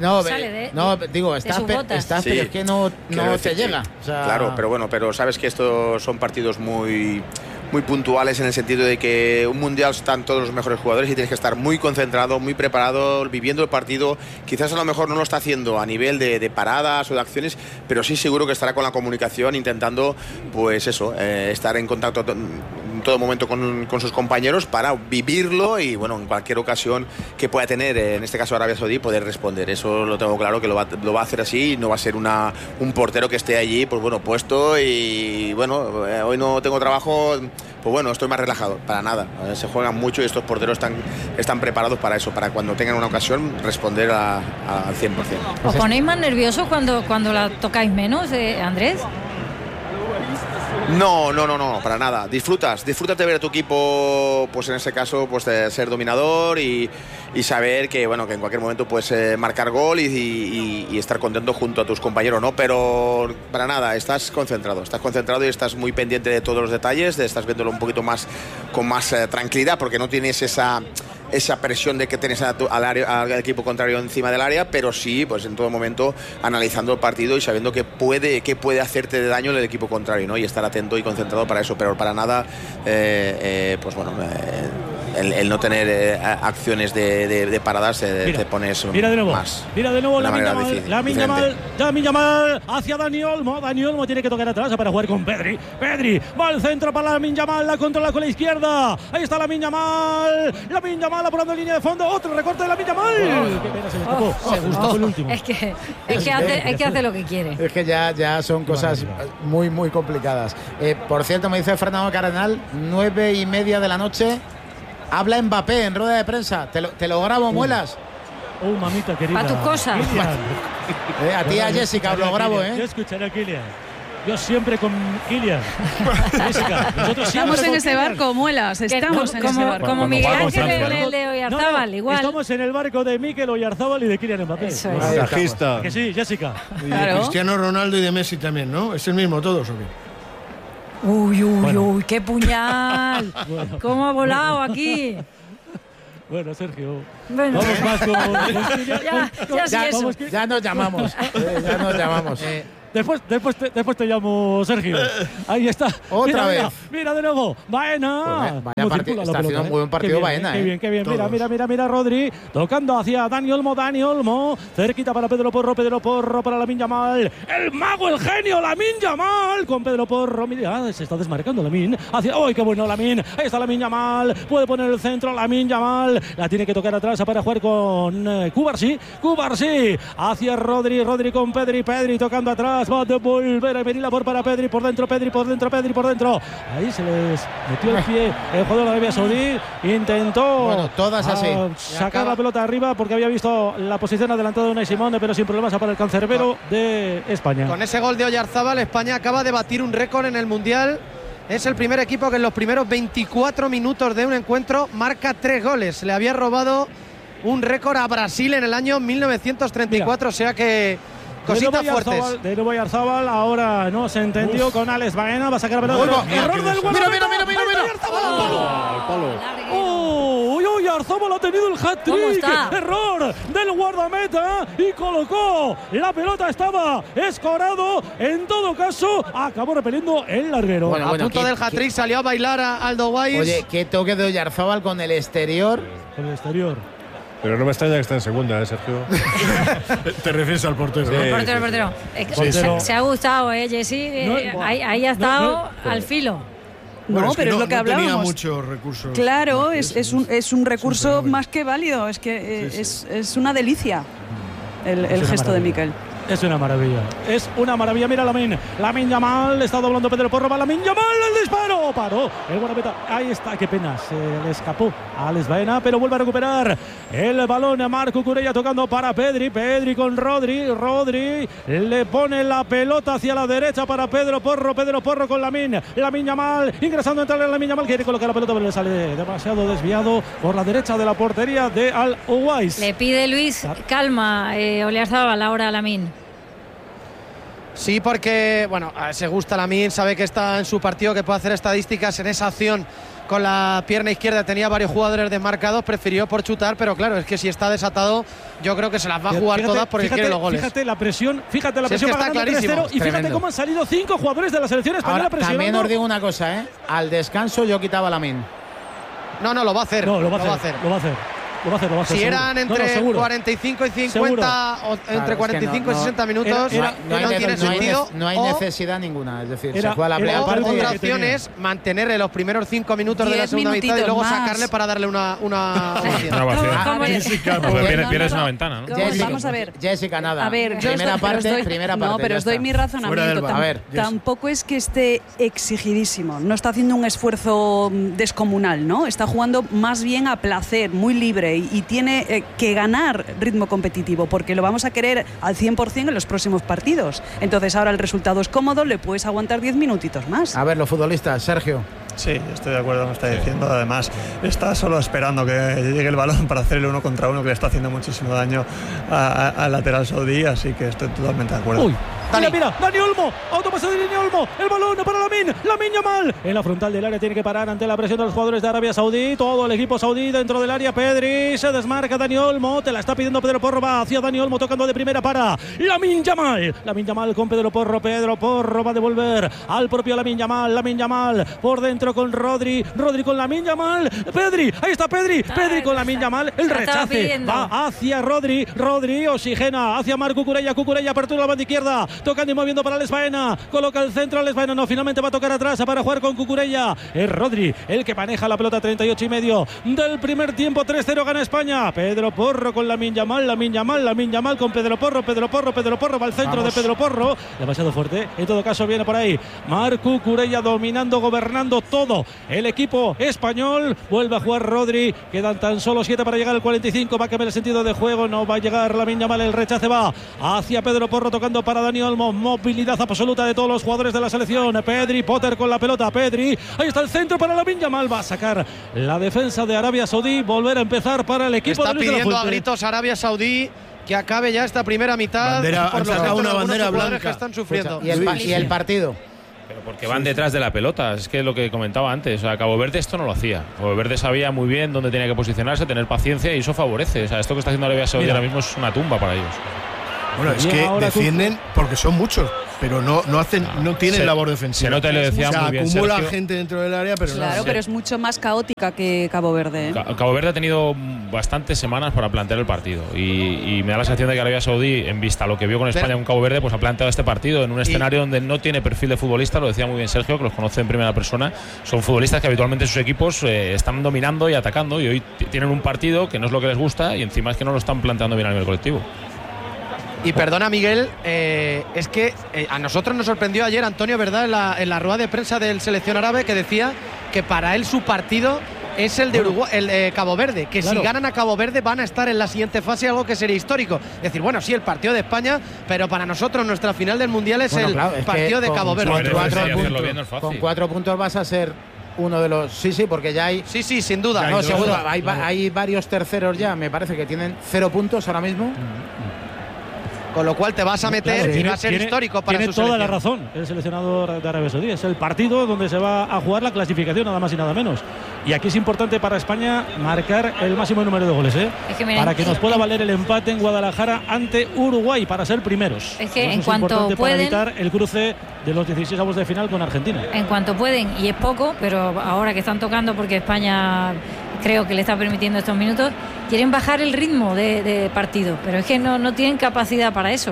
estás, sí. pero es que no te llega. O sea... Claro, pero sabes que estos son partidos muy puntuales, en el sentido de que un mundial están todos los mejores jugadores y tienes que estar muy concentrado, muy preparado, viviendo el partido. Quizás a lo mejor no lo está haciendo a nivel de paradas o de acciones, pero sí seguro que estará con la comunicación, intentando, pues eso, estar en contacto en todo momento con sus compañeros para vivirlo y, bueno, en cualquier ocasión que pueda tener, en este caso Arabia Saudí, poder responder. Eso lo tengo claro, que lo va a hacer así, y no va a ser un portero que esté allí, pues bueno, puesto y, bueno, hoy no tengo trabajo, pues bueno, estoy más relajado. Para nada, se juegan mucho y estos porteros están preparados para eso, para cuando tengan una ocasión responder al 100%. ¿Os ponéis más nerviosos cuando la tocáis menos, Andrés? No, para nada. Disfrutas de ver a tu equipo, pues en ese caso, pues de ser dominador y saber que, bueno, que en cualquier momento puedes marcar gol y estar contento junto a tus compañeros, ¿no? Pero para nada, estás concentrado y estás muy pendiente de todos los detalles, estás viéndolo un poquito más con más tranquilidad, porque no tienes esa presión de que tienes al equipo contrario encima del área, pero sí, pues en todo momento analizando el partido y sabiendo que puede hacerte de daño el equipo contrario, ¿no? Y estar atento y concentrado para eso, pero para nada, pues bueno, el no tener acciones de paradas te pones mira de nuevo, más. Mira de nuevo Lamine Yamal hacia Dani Olmo. Dani Olmo tiene que tocar atrás para jugar con Pedri. Pedri va al centro para Lamine Yamal, la controla con la izquierda. Ahí está Lamine Yamal apurando en línea de fondo. Otro recorte de Lamine Yamal. Qué pena, se le escapó. Se gustó el último. Es que hace lo que quiere. Es que ya son cosas muy, muy complicadas. Por cierto, me dice Fernando Cardenal, 9:30 de la noche. Habla Mbappé en rueda de prensa. Te lo grabo, Muelas. Mamita querida. Para tus cosas. A ti, a Jessica, os lo grabo, Yo escucharé a Kylian. Yo siempre con Kylian. Jessica, nosotros estamos en ese barco, Muelas. Estamos en ese barco. Como Miguel Ángel en el de Oyarzábal, igual. Estamos en el barco de Mikel Oyarzábal y de Kylian Mbappé. Eso es. Que sí, Jessica. Y de Cristiano Ronaldo y de Messi también, ¿no? ¿Es el mismo todos o qué? Uy, qué puñal. Bueno. ¿Cómo ha volado aquí? Bueno, Sergio. Bueno. Vamos más Ya nos llamamos. Después te llamo Sergio. Ahí está. Otra vez. Mira de nuevo. Baena. Vaya partido. Está haciendo un muy buen partido Baena. Qué bien. Mira Rodri. Tocando hacia Dani Olmo. Cerquita para Pedro Porro para Lamine Yamal. El mago, el genio, Lamine Yamal. Con Pedro Porro. Mira, se está desmarcando Lamine. ¡Ay, qué bueno Lamine! Ahí está Lamine Yamal. Puede poner el centro Lamine Yamal. La tiene que tocar atrás para jugar con Cubarsí. Hacia Rodri con Pedri tocando atrás. Va a devolver a venir la por para Pedri por dentro. Ahí se les metió el pie el jugador de Arabia Saudí. Intentó todas así sacar la pelota arriba porque había visto la posición adelantada de Unai Simón, pero sin problemas para el cancerbero de España. Con ese gol de Oyarzábal, España acaba de batir un récord en el Mundial. Es el primer equipo que en los primeros 24 minutos de un encuentro marca 3 goles. Le había robado un récord a Brasil en el año 1934, o sea que cositas fuertes. De nuevo Oyarzábal, ahora no se entendió con Alex Baena, va a sacar la pelota. Error del guardameta. Oyarzábal ha tenido el hat-trick. Error del guardameta y colocó la pelota, estaba escorado. En todo caso, acabó repeliendo el larguero. A punto del hat-trick salió a bailar a Aldo Wise. Oye, qué toque de Oyarzábal con el exterior. Pero no me extraña que esté en segunda, Sergio. Te refieres al portero. Sí, ¿no? El portero. Se ha gustado, Jessy. Ahí ha estado al filo. No, pero es lo que hablábamos. Tenía muchos recursos. Claro, es un recurso más que válido. Es que es una delicia el gesto de Mikel. Es una maravilla. Mira Lamine Yamal, está doblando Pedro Porro, va Lamine Yamal, el disparo, paró el guardameta, ahí está, qué pena, se le escapó a Alex Baena, pero vuelve a recuperar el balón a Marco Curella tocando para Pedri con Rodri le pone la pelota hacia la derecha para Pedro Porro con Lamine Yamal, ingresando a entrarle a Lamine Yamal, quiere colocar la pelota pero le sale demasiado desviado por la derecha de la portería de Al Uwais. Le pide Luis calma, Oyarzábal ahora a Lamine. Sí, porque se gusta Lamine, sabe que está en su partido, que puede hacer estadísticas en esa acción con la pierna izquierda. Tenía varios jugadores desmarcados, prefirió por chutar, pero claro, es que si está desatado, yo creo que se las va a jugar todas porque quiere los goles. Fíjate la presión, es que está clarísimo. Y fíjate cómo han salido 5 jugadores de la selección española presionando. También os digo una cosa, al descanso yo quitaba a Lamine. No, lo va a hacer. Lo va a hacer. Si eran entre 45 y 50 o entre 45 y 60 minutos, no tiene sentido. No hay necesidad ninguna. Es decir, se juega la primera parte. Otra opción es mantenerle los primeros 5 minutos de la segunda mitad y luego sacarle para darle una pierdes una ventana, ¿no? Vamos a ver. Jessica, nada. A ver, primera parte. No, pero os doy mi razonamiento. Tampoco es que esté exigidísimo. No está haciendo un esfuerzo descomunal, ¿no? Está jugando más bien a placer, muy libre. Y tiene que ganar ritmo competitivo porque lo vamos a querer al 100% en los próximos partidos. Entonces ahora el resultado es cómodo, le puedes aguantar 10 minutitos más. A ver, los futbolistas, Sergio. Sí, estoy de acuerdo con lo que está diciendo. Además, está solo esperando que llegue el balón para hacer el 1 contra 1, que le está haciendo muchísimo daño al lateral saudí, así que estoy totalmente de acuerdo. Mira, Dani Olmo, autopase de Dani Olmo, el balón para Lamine Yamal. En la frontal del área tiene que parar ante la presión de los jugadores de Arabia Saudí. Todo el equipo saudí dentro del área. Pedri, se desmarca Dani Olmo, te la está pidiendo Pedro Porro, va hacia Dani Olmo tocando de primera para Lamine Yamal con Pedro Porro va a devolver al propio Lamine Yamal por dentro con Rodri con Lamine Yamal, Pedri, ahí está Pedri con Lamine Yamal, el rechace va hacia Rodri, oxigena hacia Marc Cucurella, apertura la banda izquierda, tocando y moviendo para Alex Baena, coloca el centro Alex Baena, no, finalmente va a tocar atrás para jugar con Cucurella, es Rodri el que maneja la pelota, 38,5 del primer tiempo, 3-0 gana España. Pedro Porro con Lamine Yamal con Pedro Porro va al centro. Vamos. De Pedro Porro, demasiado fuerte, en todo caso viene por ahí Marc Cucurella dominando, gobernando todo el equipo español, vuelve a jugar Rodri, quedan tan solo 7 para llegar al 45, va a cambiar el sentido de juego, no va a llegar Lamine Yamal, el rechace va hacia Pedro Porro tocando para Dani Olmo, movilidad absoluta de todos los jugadores de la selección, Pedri, Potter con la pelota, Pedri, ahí está el centro para Lamine Yamal, va a sacar la defensa de Arabia Saudí, volver a empezar para el equipo está de Luis de la pidiendo Fuente. A gritos Arabia Saudí que acabe ya esta primera mitad. Han sacado una bandera blanca que están sufriendo. ¿Y el partido? Pero porque van detrás de la pelota, es que lo que comentaba antes, o sea, Cabo Verde esto no lo hacía. Cabo Verde sabía muy bien dónde tenía que posicionarse, tener paciencia y eso favorece. O sea, esto que está haciendo Arabia Saudí ahora mismo es una tumba para ellos. Bueno, es que defienden porque son muchos, pero no tienen labor defensiva. Se nota, le decía muy bien acumula Sergio, gente dentro del área, pero claro, pero es mucho más caótica que Cabo Verde. Cabo Verde ha tenido bastantes semanas para plantear el partido y me da la sensación de que Arabia Saudí, en vista a lo que vio con España con Cabo Verde, pues ha planteado este partido en un escenario donde no tiene perfil de futbolista, lo decía muy bien Sergio, que los conoce en primera persona. Son futbolistas que habitualmente sus equipos están dominando y atacando, y hoy tienen un partido que no es lo que les gusta y encima es que no lo están planteando bien a nivel colectivo. Y perdona, Miguel, es que a nosotros nos sorprendió ayer Antonio, ¿verdad?, en la rueda de prensa del selección árabe, que decía que para él su partido es el de Uruguay, el de Cabo Verde, que claro, si ganan a Cabo Verde van a estar en la siguiente fase, algo que sería histórico. Es decir, bueno, sí, el partido de España, pero para nosotros nuestra final del Mundial es el partido de Cabo Verde. Con 4 puntos vas a ser uno de los... Sí, porque ya hay... Sí, sin duda. No, seguro, hay varios terceros ya, me parece que tienen 0 puntos ahora mismo. Con lo cual te vas a meter y va a ser histórico para su selección. Tiene toda la razón el seleccionador de Arabia Saudí. Es el partido donde se va a jugar la clasificación, nada más y nada menos. Y aquí es importante para España marcar el máximo número de goles, para que nos pueda valer el empate en Guadalajara ante Uruguay, para ser primeros. Es que en cuanto pueden, para evitar el cruce de los 16avos de final con Argentina. En cuanto pueden, y es poco, pero ahora que están tocando, porque España creo que le está permitiendo estos minutos, quieren bajar el ritmo de partido, pero es que no tienen capacidad para eso.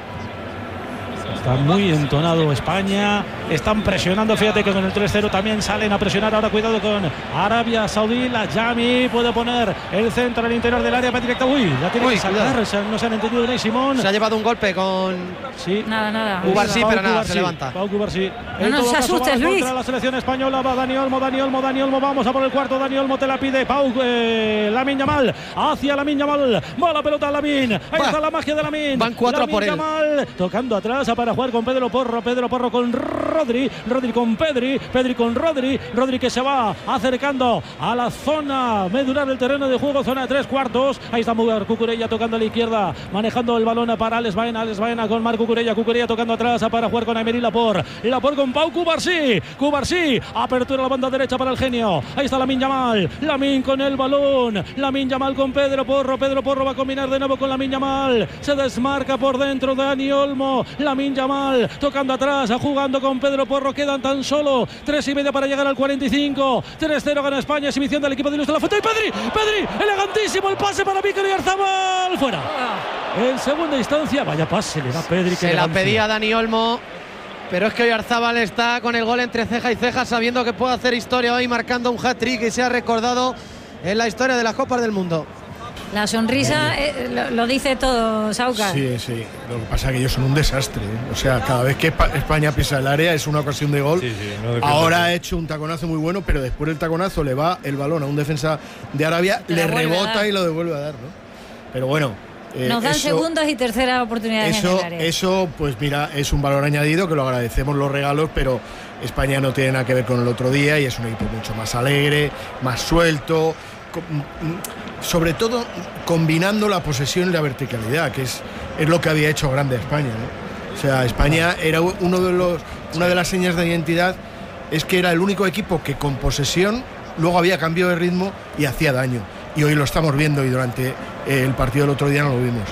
Está muy entonado España, están presionando, fíjate que con el 3-0 también salen a presionar, ahora cuidado con Arabia Saudí, la Yami puede poner el centro al interior del área, va directa, la tiene que sacar, no se han entendido Unai Simón. Se ha llevado un golpe con... Sí. Nada. Cubarsí, pero nada, se levanta. Pau Cubarsí. No se asustes, Luis. Contra la selección española va Dani Olmo, vamos a por el cuarto, Dani Olmo te la pide, Lamine Yamal, hacia Lamine Yamal, va la pelota a Lamine, ahí está la magia de Lamine. Van 4 por él. Yamal, tocando atrás para jugar con Pedro Porro con Rodri con Pedri con Rodri que se va acercando a la zona medular del terreno de juego, zona de 3/4. Ahí está Cucurella tocando a la izquierda, manejando el balón para Alex Baena con Marc Cucurella tocando atrás para jugar con Aymeri Laporte con Pau Cubarsí, apertura a la banda derecha para el genio, ahí está Lamine Yamal, con el balón, Lamine Yamal con Pedro Porro va a combinar de nuevo con Lamine Yamal, se desmarca por dentro Dani Olmo, Lamine Yamal tocando atrás, jugando con Pedro Porro, quedan tan solo 3:30 para llegar al 45, 3-0 gana España, exhibición del equipo de Luis de la Fuente, y Pedri, elegantísimo el pase para Mikel Oyarzabal, fuera. En segunda instancia, vaya pase, le da Pedri. Se la pedía Dani Olmo, pero es que Oyarzabal está con el gol entre ceja y ceja, sabiendo que puede hacer historia hoy, marcando un hat-trick y se ha recordado en la historia de las Copas del Mundo. La sonrisa lo dice todo, Sauca. Sí. Lo que pasa es que ellos son un desastre. O sea, cada vez que España pisa el área es una ocasión de gol. Ahora ha hecho un taconazo muy bueno, pero después del taconazo le va el balón a un defensa de Arabia, le rebota y lo devuelve a dar, ¿no? Pero bueno. Nos dan segundas y terceras oportunidades en el área. Eso, pues mira, es un valor añadido que lo agradecemos los regalos, pero España no tiene nada que ver con el otro día y es un equipo mucho más alegre, más suelto. Sobre todo combinando la posesión y la verticalidad, que es lo que había hecho grande España, ¿no? O sea, España era una de las señas de identidad, es que era el único equipo que con posesión luego había cambio de ritmo y hacía daño. Y hoy lo estamos viendo, y durante el partido del otro día no lo vimos.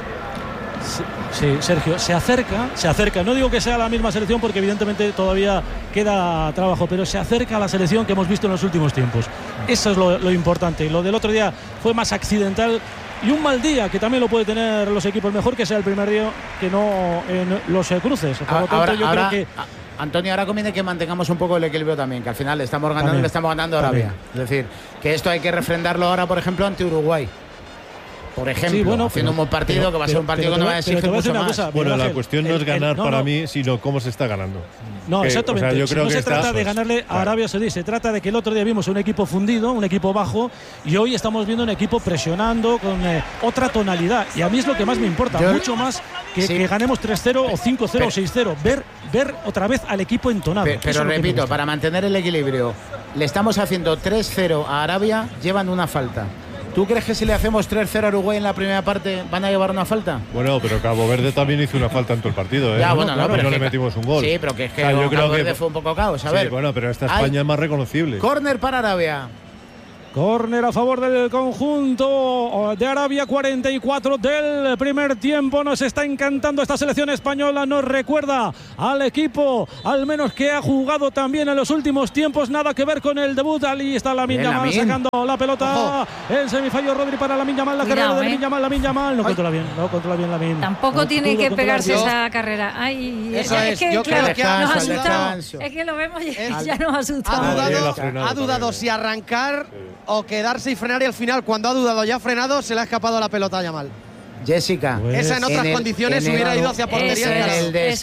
Sí, Sergio, se acerca. No digo que sea la misma selección porque evidentemente todavía queda trabajo, pero se acerca a la selección que hemos visto en los últimos tiempos. Eso es lo importante. Lo del otro día fue más accidental y un mal día que también lo puede tener los equipos. Mejor que sea el primer día que no en los cruces. Por lo tanto, yo creo que... Antonio, ahora conviene que mantengamos un poco el equilibrio también, que al final le estamos ganando y le estamos ganando a Arabia. Es decir, que esto hay que refrendarlo ahora, por ejemplo, ante Uruguay. Por ejemplo, sí, bueno, haciendo un buen partido, que va a ser un partido que no va a exigir mucho más. Cosa, bueno, la cuestión no es ganar para mí, sino cómo se está ganando. No, exactamente. O sea, yo creo no se trata de ganarle a Arabia Saudí, se trata de que el otro día vimos un equipo fundido, un equipo bajo, y hoy estamos viendo un equipo presionando con otra tonalidad. Y a mí es lo que más me importa, mucho más que ganemos 3-0 o 5-0 o 6-0. Ver otra vez al equipo entonado. Pero repito, para mantener el equilibrio, le estamos haciendo 3-0 a Arabia, llevan una falta. ¿Tú crees que si le hacemos 3-0 a Uruguay en la primera parte van a llevar una falta? Bueno, pero Cabo Verde también hizo una falta en todo el partido, ¿eh? Ya, bueno, claro, pero no le metimos un gol. Sí, pero que es que yo creo que fue un poco caos. A ver. Sí, bueno, pero esta España es más reconocible. Córner para Arabia. Córner a favor del conjunto de Arabia, 44 del primer tiempo. Nos está encantando esta selección española. Nos recuerda al equipo, al menos que ha jugado también en los últimos tiempos. Nada que ver con el debut. Ahí está Lamine Yamal sacando la pelota. El semifallo Rodri para Lamine Yamal. La carrera de Lamine Yamal. No controla bien Lamine. Tampoco tiene que pegarse esa carrera. Ay, eso es que yo claro, creo que nos asustamos. Es que lo vemos y ya nos asustamos. Ha dudado si arrancar o quedarse y frenar, y al final, cuando ha dudado y ha frenado, se le ha escapado la pelota a Yamal. Jessica, esa en otras condiciones hubiera ido hacia portería.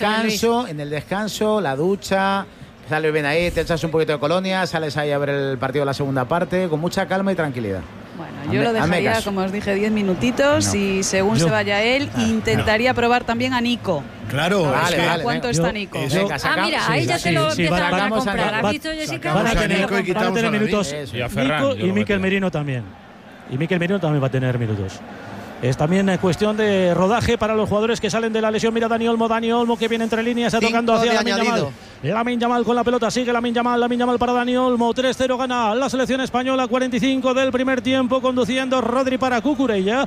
En el descanso, la ducha, sales bien ahí, te echas un poquito de colonia, sales ahí a ver el partido de la segunda parte con mucha calma y tranquilidad. Bueno, yo lo dejaría, como os dije, 10 minutitos y según se vaya él, intentaría probar también a Nico. Claro, vale. ¿Cuánto está Nico? Mira, ahí ya te lo empiezan a comprar. ¿Has visto, Jessica? Van a tener minutos Nico y Mikel Merino también. Y Mikel Merino también va a tener minutos. Es también cuestión de rodaje para los jugadores que salen de la lesión. Mira Dani Olmo que viene entre líneas, está tocando hacia Lamine Yamal. Lamine Yamal con la pelota, sigue Lamine Yamal para Dani Olmo. 3-0 gana la selección española, 45 del primer tiempo, conduciendo Rodri para Cucurella,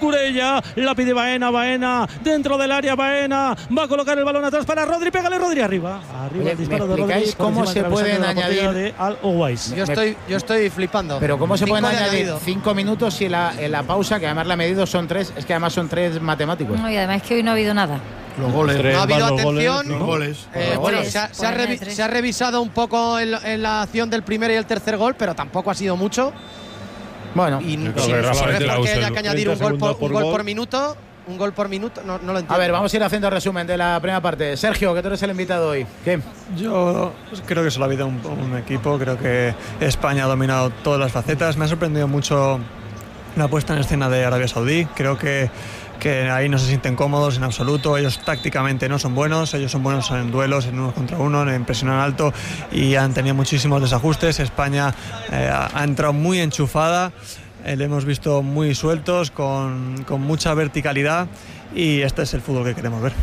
la pide Baena dentro del área, Baena va a colocar el balón atrás para Rodri, pégale Rodri arriba. Oye, el disparo de Rodri. ¿Cómo se pueden añadir? Yo estoy flipando. Pero ¿cómo se pueden añadir 5 minutos y en la pausa, que además la ha medido son 3, es que además son 3 matemáticos? No, y además es que hoy no ha habido nada. Los goles. No ha habido atención. Los goles. Se ha revisado un poco en la acción del primer y el tercer gol, pero tampoco ha sido mucho. Bueno, y no sé por qué haya que añadir un gol por minuto. Un gol por minuto, no lo entiendo. A ver, vamos a ir haciendo resumen de la primera parte. Sergio, que tú eres el invitado hoy. ¿Qué? Yo creo que se lo ha habido un equipo. Creo que España ha dominado todas las facetas. Me ha sorprendido mucho la puesta en escena de Arabia Saudí. Creo que ahí no se sienten cómodos en absoluto. Ellos tácticamente no son buenos, ellos son buenos en duelos, en uno contra uno, en presión alto, y han tenido muchísimos desajustes. España ha entrado muy enchufada, le hemos visto muy sueltos, con mucha verticalidad, y este es el fútbol que queremos ver.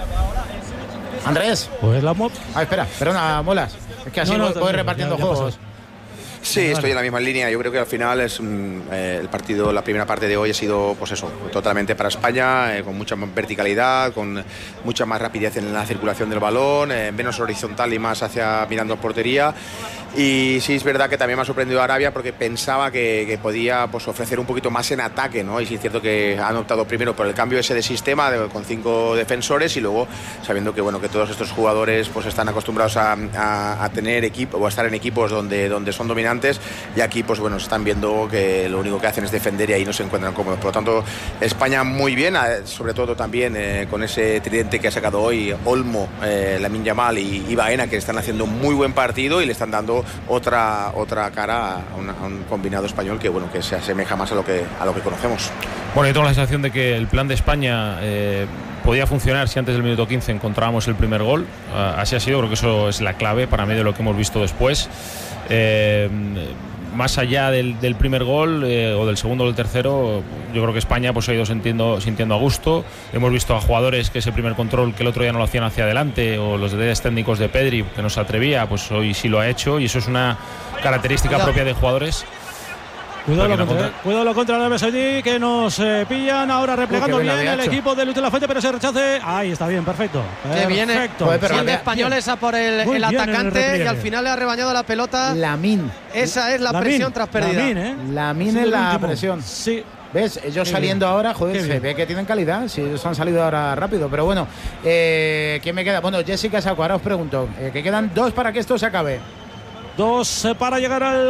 Andrés. Pues espera, perdona, Molas. Es que así voy repartiendo juegos. Sí, estoy en la misma línea. Yo creo que al final es el partido, la primera parte de hoy ha sido, pues eso, totalmente para España, con mucha más verticalidad, con mucha más rapidez en la circulación del balón, menos horizontal y más hacia mirando portería. Y sí es verdad que también me ha sorprendido Arabia, porque pensaba que podía, pues, ofrecer un poquito más en ataque, ¿no? Y sí es cierto que han optado primero por el cambio ese de sistema con 5 defensores, y luego sabiendo que, bueno, que todos estos jugadores pues están acostumbrados a tener equipo o a estar en equipos donde son dominantes, y aquí pues bueno, están viendo que lo único que hacen es defender y ahí no se encuentran cómodos. Por lo tanto, España muy bien, sobre todo también con ese tridente que ha sacado hoy Olmo, Lamine Yamal y Baena, que están haciendo un muy buen partido y le están dando otra cara a un combinado español que, bueno, que se asemeja más a lo que conocemos. Bueno, yo tengo la sensación de que el plan de España podía funcionar si antes del minuto 15 encontrábamos el primer gol. Así ha sido, creo que eso es la clave para mí de lo que hemos visto después. más allá del primer gol o del segundo o del tercero, yo creo que España pues ha ido sintiendo a gusto. Hemos visto a jugadores que ese primer control que el otro día no lo hacían hacia adelante, o los detalles técnicos de Pedri que no se atrevía, pues hoy sí lo ha hecho, y eso es una característica propia de jugadores. Cuidado lo contra Arabia Saudí, que nos pillan ahora replegando bien el equipo de Luis de la Fuente, pero ese rechace. Ahí está bien, perfecto. Que viene siendo españoles a por el atacante, y al final le ha rebañado la pelota. Lamine. Esa es la presión tras pérdida. Lamine es la presión. Sí. ¿Ves? Ellos saliendo ahora, joder, se ve que tienen calidad. Si ellos han salido ahora rápido. Pero bueno, ¿quién me queda? Bueno, Jessica Saco, ahora os pregunto. Que quedan 2 para que esto se acabe. 2 para llegar al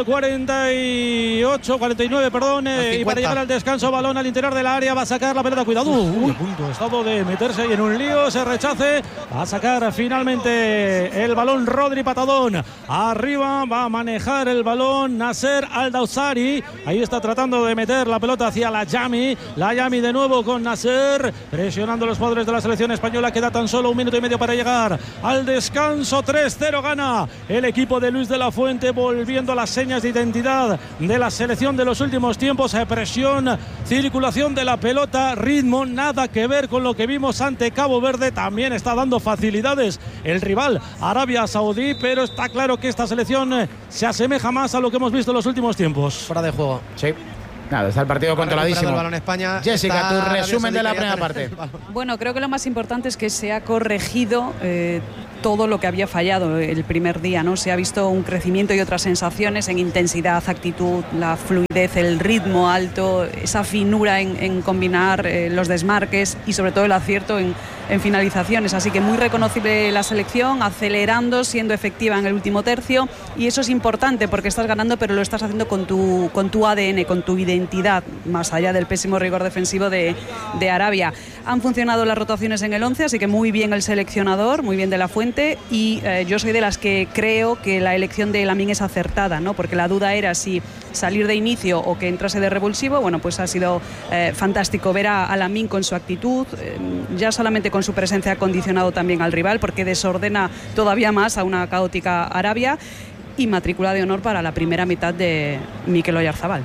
49, perdón, y para llegar al descanso, balón al interior del área, va a sacar la pelota, cuidado, punto, estado de meterse ahí en un lío, se rechace, va a sacar finalmente el balón Rodri Patadón, arriba va a manejar el balón Nasser Al-Dawsari, ahí está tratando de meter la pelota hacia la Yami de nuevo con Nasser, presionando a los jugadores de la selección española, queda tan solo 1 minuto y medio para llegar al descanso, 3-0 gana el equipo de Luis de la Fuente, volviendo a las señas de identidad de la selección de los últimos tiempos, presión, circulación de la pelota, ritmo, nada que ver con lo que vimos ante Cabo Verde. También está dando facilidades el rival Arabia Saudí, pero está claro que esta selección se asemeja más a lo que hemos visto en los últimos tiempos. Fuera de juego. Sí. Nada, está el partido controladísimo. El balón España. Jessica, tu resumen de la primera parte. Bueno, creo que lo más importante es que se ha corregido todo lo que había fallado el primer día, ¿no? Se ha visto un crecimiento y otras sensaciones en intensidad, actitud, la fluidez, el ritmo alto, esa finura en combinar los desmarques y sobre todo el acierto en finalizaciones. Así que muy reconocible la selección, acelerando, siendo efectiva en el último tercio, y eso es importante porque estás ganando, pero lo estás haciendo con tu ADN, con tu identidad, más allá del pésimo rigor defensivo de Arabia. Han funcionado las rotaciones en el 11, así que muy bien el seleccionador, muy bien de la Fuente, y yo soy de las que creo que la elección de Lamine es acertada, ¿no? Porque la duda era si salir de inicio o que entrase de revulsivo. Bueno, pues ha sido fantástico ver a Lamine con su actitud, ya solamente con su presencia ha condicionado también al rival, porque desordena todavía más a una caótica Arabia, y matrícula de honor para la primera mitad de Mikel Oyarzabal.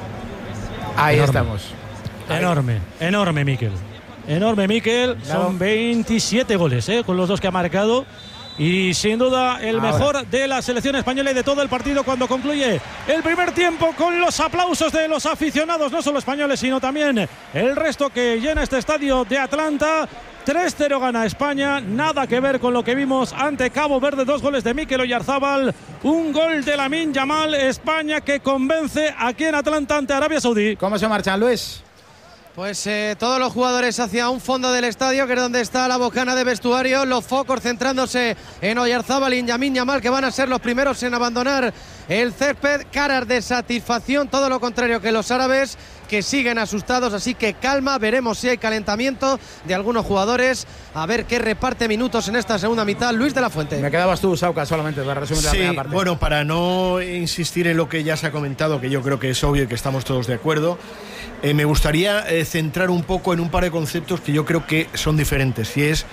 Ahí estamos. Enorme Mikel. Enorme Mikel, son 27 goles con los 2 que ha marcado, y sin duda el mejor de la selección española y de todo el partido cuando concluye el primer tiempo, con los aplausos de los aficionados, no solo españoles sino también el resto que llena este estadio de Atlanta. 3-0 gana España, nada que ver con lo que vimos ante Cabo Verde. 2 goles de Mikel Oyarzabal, 1 gol de Lamine Yamal. España que convence aquí en Atlanta ante Arabia Saudí. ¿Cómo se marchan, Luis? Pues todos los jugadores hacia un fondo del estadio, que es donde está la bocana de vestuario, los focos centrándose en Oyarzabal y en Lamine Yamal, que van a ser los primeros en abandonar el césped. Caras de satisfacción, todo lo contrario que los árabes, que siguen asustados, así que calma, veremos si hay calentamiento de algunos jugadores, a ver qué reparte minutos en esta segunda mitad Luis de la Fuente. Me quedabas tú, Sauca, solamente para resumir la primera parte. Bueno, para no insistir en lo que ya se ha comentado, que yo creo que es obvio y que estamos todos de acuerdo, me gustaría centrar un poco en un par de conceptos que yo creo que son diferentes, y es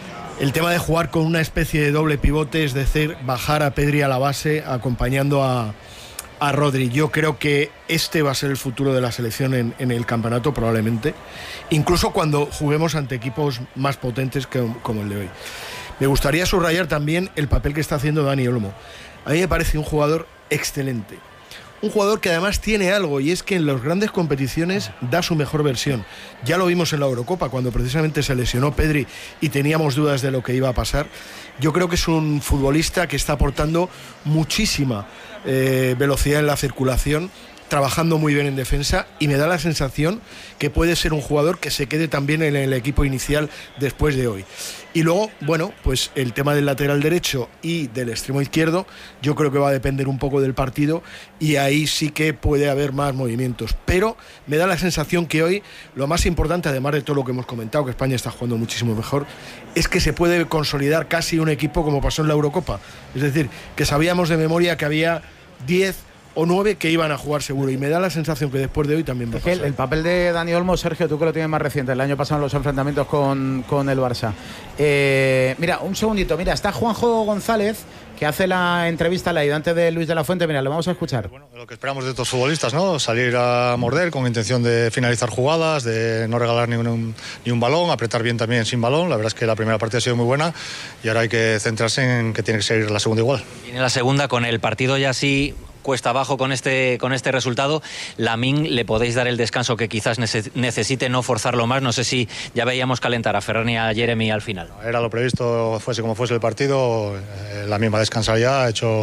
el tema de jugar con una especie de doble pivote, es decir, bajar a Pedri a la base acompañando a Rodri. Yo creo que este va a ser el futuro de la selección en el campeonato, probablemente, incluso cuando juguemos ante equipos más potentes como el de hoy. Me gustaría subrayar también el papel que está haciendo Dani Olmo. A mí me parece un jugador excelente, un jugador que además tiene algo, y es que en las grandes competiciones da su mejor versión. Ya lo vimos en la Eurocopa, cuando precisamente se lesionó Pedri y teníamos dudas de lo que iba a pasar. Yo creo que es un futbolista que está aportando muchísima velocidad en la circulación, trabajando muy bien en defensa, y me da la sensación que puede ser un jugador que se quede también en el equipo inicial después de hoy. Y luego, bueno, pues el tema del lateral derecho y del extremo izquierdo, yo creo que va a depender un poco del partido, y ahí sí que puede haber más movimientos. Pero me da la sensación que hoy lo más importante, además de todo lo que hemos comentado, que España está jugando muchísimo mejor, es que se puede consolidar casi un equipo como pasó en la Eurocopa. Es decir, que sabíamos de memoria que había 10 o 9 que iban a jugar seguro, y me da la sensación que después de hoy también va a pasar. El papel de Dani Olmo, Sergio, tú que lo tienes más reciente, el año pasado en los enfrentamientos con el Barça. Mira, un segundito, mira, está Juanjo González, que hace la entrevista al ayudante de Luis de la Fuente. Mira, lo vamos a escuchar. Bueno, lo que esperamos de estos futbolistas, ¿no? Salir a morder con intención de finalizar jugadas, de no regalar ni un balón, apretar bien también sin balón. La verdad es que la primera parte ha sido muy buena y ahora hay que centrarse en que tiene que seguir la segunda igual. Viene la segunda con el partido ya así cuesta abajo con este resultado. Lamine, le podéis dar el descanso que quizás necesite, no forzarlo más. No sé si ya veíamos calentar a Ferran y a Jeremy al final. Era lo previsto, fuese como fuese el partido. Lamine va a descansar ya,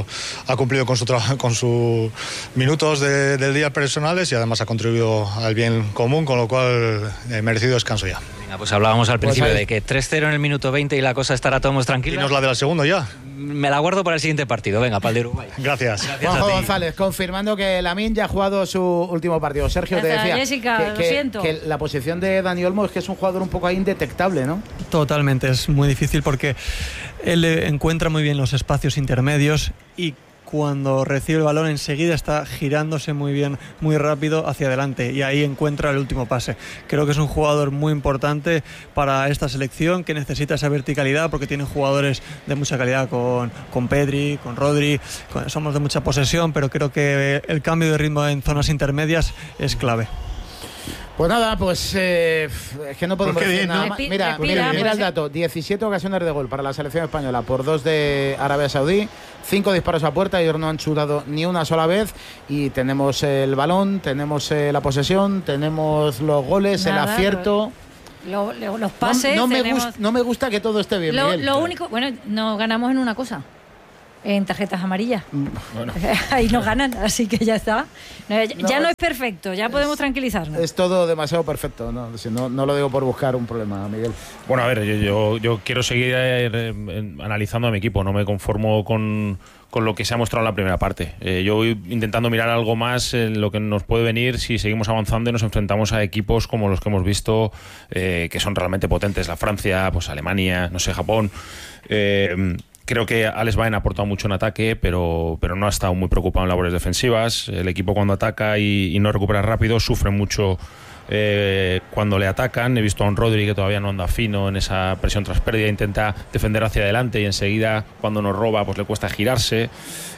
ha cumplido con sus minutos del día personales y además ha contribuido al bien común, con lo cual merecido descanso ya. Venga, pues hablábamos al principio de que 3-0 en el minuto 20 y la cosa estará todo más tranquila. Y nos la de la segunda ya. Me la guardo para el siguiente partido. Venga, para el de Uruguay. Gracias. Juanjo González, confirmando que Lamine ya ha jugado su último partido. Sergio, te decía Jessica, lo siento. Que la posición de Dani Olmo es que es un jugador un poco ahí indetectable, ¿no? Totalmente, es muy difícil porque él encuentra muy bien los espacios intermedios y cuando recibe el balón enseguida está girándose muy bien, muy rápido hacia adelante y ahí encuentra el último pase. Creo que es un jugador muy importante para esta selección, que necesita esa verticalidad porque tiene jugadores de mucha calidad con Pedri, con Rodri, somos de mucha posesión, pero creo que el cambio de ritmo en zonas intermedias es clave. Pues nada, pues es que no podemos decir nada más. Mira el dato, 17 ocasiones de gol para la selección española por 2 de Arabia Saudí, 5 disparos a puerta, ellos no han chutado ni una sola vez y tenemos el balón, tenemos la posesión, tenemos los goles, el acierto. Los pases. No me gusta que todo esté bien. Lo único, bueno, nos ganamos en una cosa. En tarjetas amarillas. Bueno. Ahí nos ganan, así que ya está. Ya no es perfecto, ya podemos tranquilizarnos. Es todo demasiado perfecto, no lo digo por buscar un problema, Miguel. Bueno, a ver, yo quiero seguir analizando a mi equipo, no me conformo con lo que se ha mostrado en la primera parte. Yo voy intentando mirar algo más en lo que nos puede venir si seguimos avanzando y nos enfrentamos a equipos como los que hemos visto, que son realmente potentes. La Francia, pues Alemania, no sé, Japón. Creo que Alex Baena ha aportado mucho en ataque, pero no ha estado muy preocupado en labores defensivas. El equipo cuando ataca y no recupera rápido sufre mucho cuando le atacan. He visto a un Rodri que todavía no anda fino en esa presión tras pérdida, intenta defender hacia adelante y enseguida cuando nos roba pues le cuesta girarse.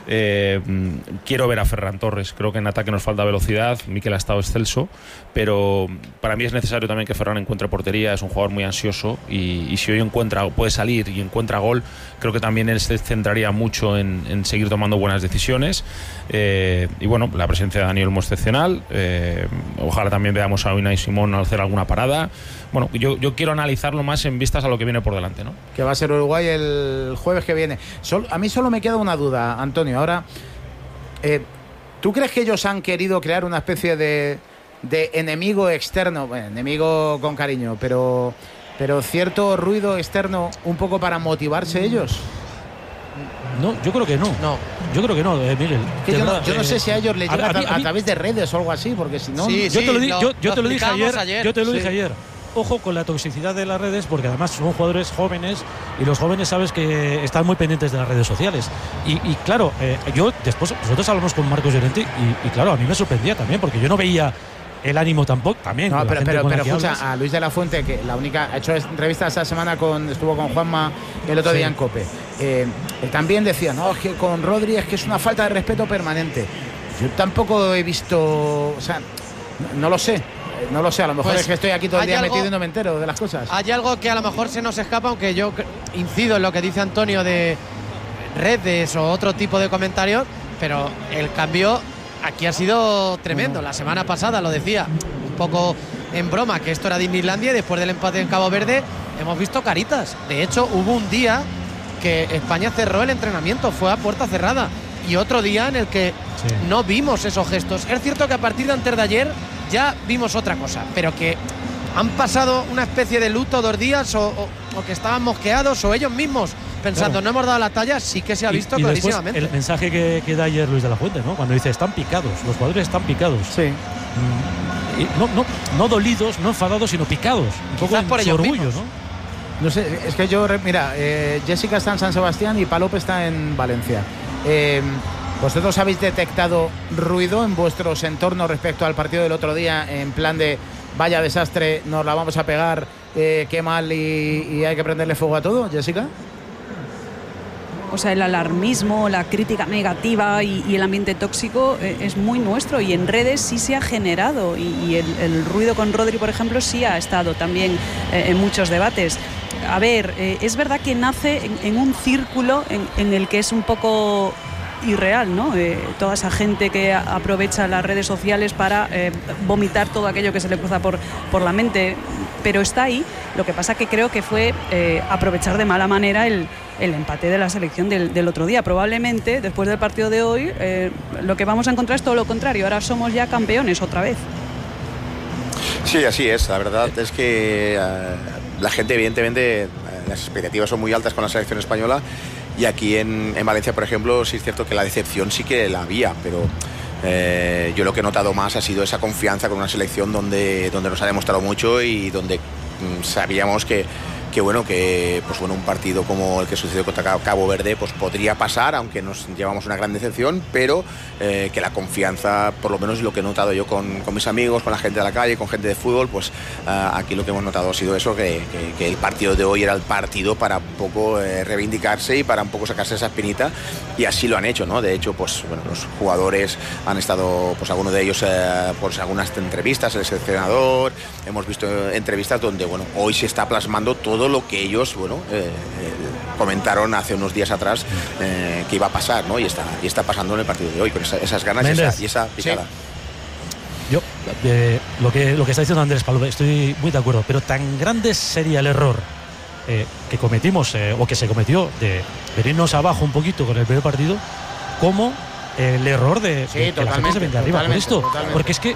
Quiero ver a Ferran Torres, creo que en ataque nos falta velocidad. Mikel ha estado excelso, pero para mí es necesario también que Ferran encuentre portería. Es un jugador muy ansioso y si hoy puede salir y encuentra gol, creo que también él se centraría mucho en seguir tomando buenas decisiones. Y bueno, la presencia de Dani Olmo excepcional. Ojalá también veamos a Unai Simón hacer alguna parada. Bueno, yo quiero analizarlo más en vistas a lo que viene por delante, ¿no? Que va a ser Uruguay el jueves que viene. A mí solo me queda una duda, Antonio. Ahora, ¿tú crees que ellos han querido crear una especie de enemigo externo? Bueno, enemigo con cariño, pero cierto ruido externo un poco para motivarse ellos. No, yo creo que no. Yo creo que no, Miguel. Yo no sé si a ellos les llega a través de redes o algo así, porque si no... Sí, yo te lo dije ayer. Ojo con la toxicidad de las redes, porque además son jugadores jóvenes y los jóvenes sabes que están muy pendientes de las redes sociales. Y claro, después nosotros hablamos con Marcos Llorente y claro, a mí me sorprendía también, porque yo no veía el ánimo tampoco también. No, pero escucha, a Luis de la Fuente, que ha hecho entrevistas esta semana estuvo con Juanma el otro día en COPE. Él también decía, no, es que con Rodri es que es una falta de respeto permanente. Yo tampoco he visto, o sea, no lo sé, a lo mejor es que estoy aquí todo el día metido y no me entero de las cosas. Hay algo que a lo mejor se nos escapa, aunque yo incido en lo que dice Antonio de redes o otro tipo de comentarios, pero el cambio aquí ha sido tremendo. La semana pasada lo decía un poco en broma que esto era Disneylandia y después del empate en Cabo Verde hemos visto caritas. De hecho, hubo un día que España cerró el entrenamiento, fue a puerta cerrada, y otro día en el que no vimos esos gestos. Es cierto que a partir de antes de ayer ya vimos otra cosa, pero que han pasado una especie de luto 2 días o que estaban mosqueados o ellos mismos pensando no hemos dado la talla, sí que se ha visto clarísimamente. El mensaje que da ayer Luis de la Fuente, ¿no? Cuando dice están picados, los jugadores están picados. Sí. No dolidos, no enfadados, sino picados. Un poco por su orgullo, mismos. ¿no? sé, es que mira, Jessica está en San Sebastián y Palop está en Valencia. ¿Vosotros habéis detectado ruido en vuestros entornos respecto al partido del otro día, en plan de vaya desastre, nos la vamos a pegar, qué mal y hay que prenderle fuego a todo, Jessica? o sea, el alarmismo, la crítica negativa y el ambiente tóxico es muy nuestro, y en redes sí se ha generado, y el ruido con Rodri, por ejemplo, sí ha estado también en muchos debates. A ver, es verdad que nace en un círculo en el que es un poco irreal, ¿no? Toda esa gente que aprovecha las redes sociales para vomitar todo aquello que se le cruza por la mente, pero está ahí. Lo que pasa que creo que fue aprovechar de mala manera el empate de la selección del otro día. Probablemente después del partido de hoy lo que vamos a encontrar es todo lo contrario. Ahora somos ya campeones otra vez. Sí, así es. La verdad es que la gente, evidentemente, las expectativas son muy altas con la selección española, y aquí en Valencia, por ejemplo, sí es cierto que la decepción sí que la había, pero yo lo que he notado más ha sido esa confianza con una selección donde nos ha demostrado mucho, y donde sabíamos que un partido como el que sucedió contra Cabo Verde pues podría pasar, aunque nos llevamos una gran decepción, pero que la confianza, por lo menos lo que he notado yo con mis amigos, con la gente de la calle, con gente de fútbol, pues aquí lo que hemos notado ha sido eso, que el partido de hoy era el partido para un poco reivindicarse y para un poco sacarse esa espinita, y así lo han hecho, ¿no? De hecho, pues bueno, los jugadores han estado, pues algunos de ellos, pues algunas entrevistas, el seleccionador, hemos visto entrevistas donde, bueno, hoy se está plasmando todo lo que ellos, bueno, comentaron hace unos días atrás que iba a pasar, ¿no? Y está pasando en el partido de hoy, con esas ganas y esa picada. Sí. Yo, lo que está diciendo Andrés Palop, estoy muy de acuerdo, pero tan grande sería el error que cometimos, o que se cometió, de venirnos abajo un poquito con el primer partido, como el error de que la gente se venga arriba con esto. Totalmente. Porque es que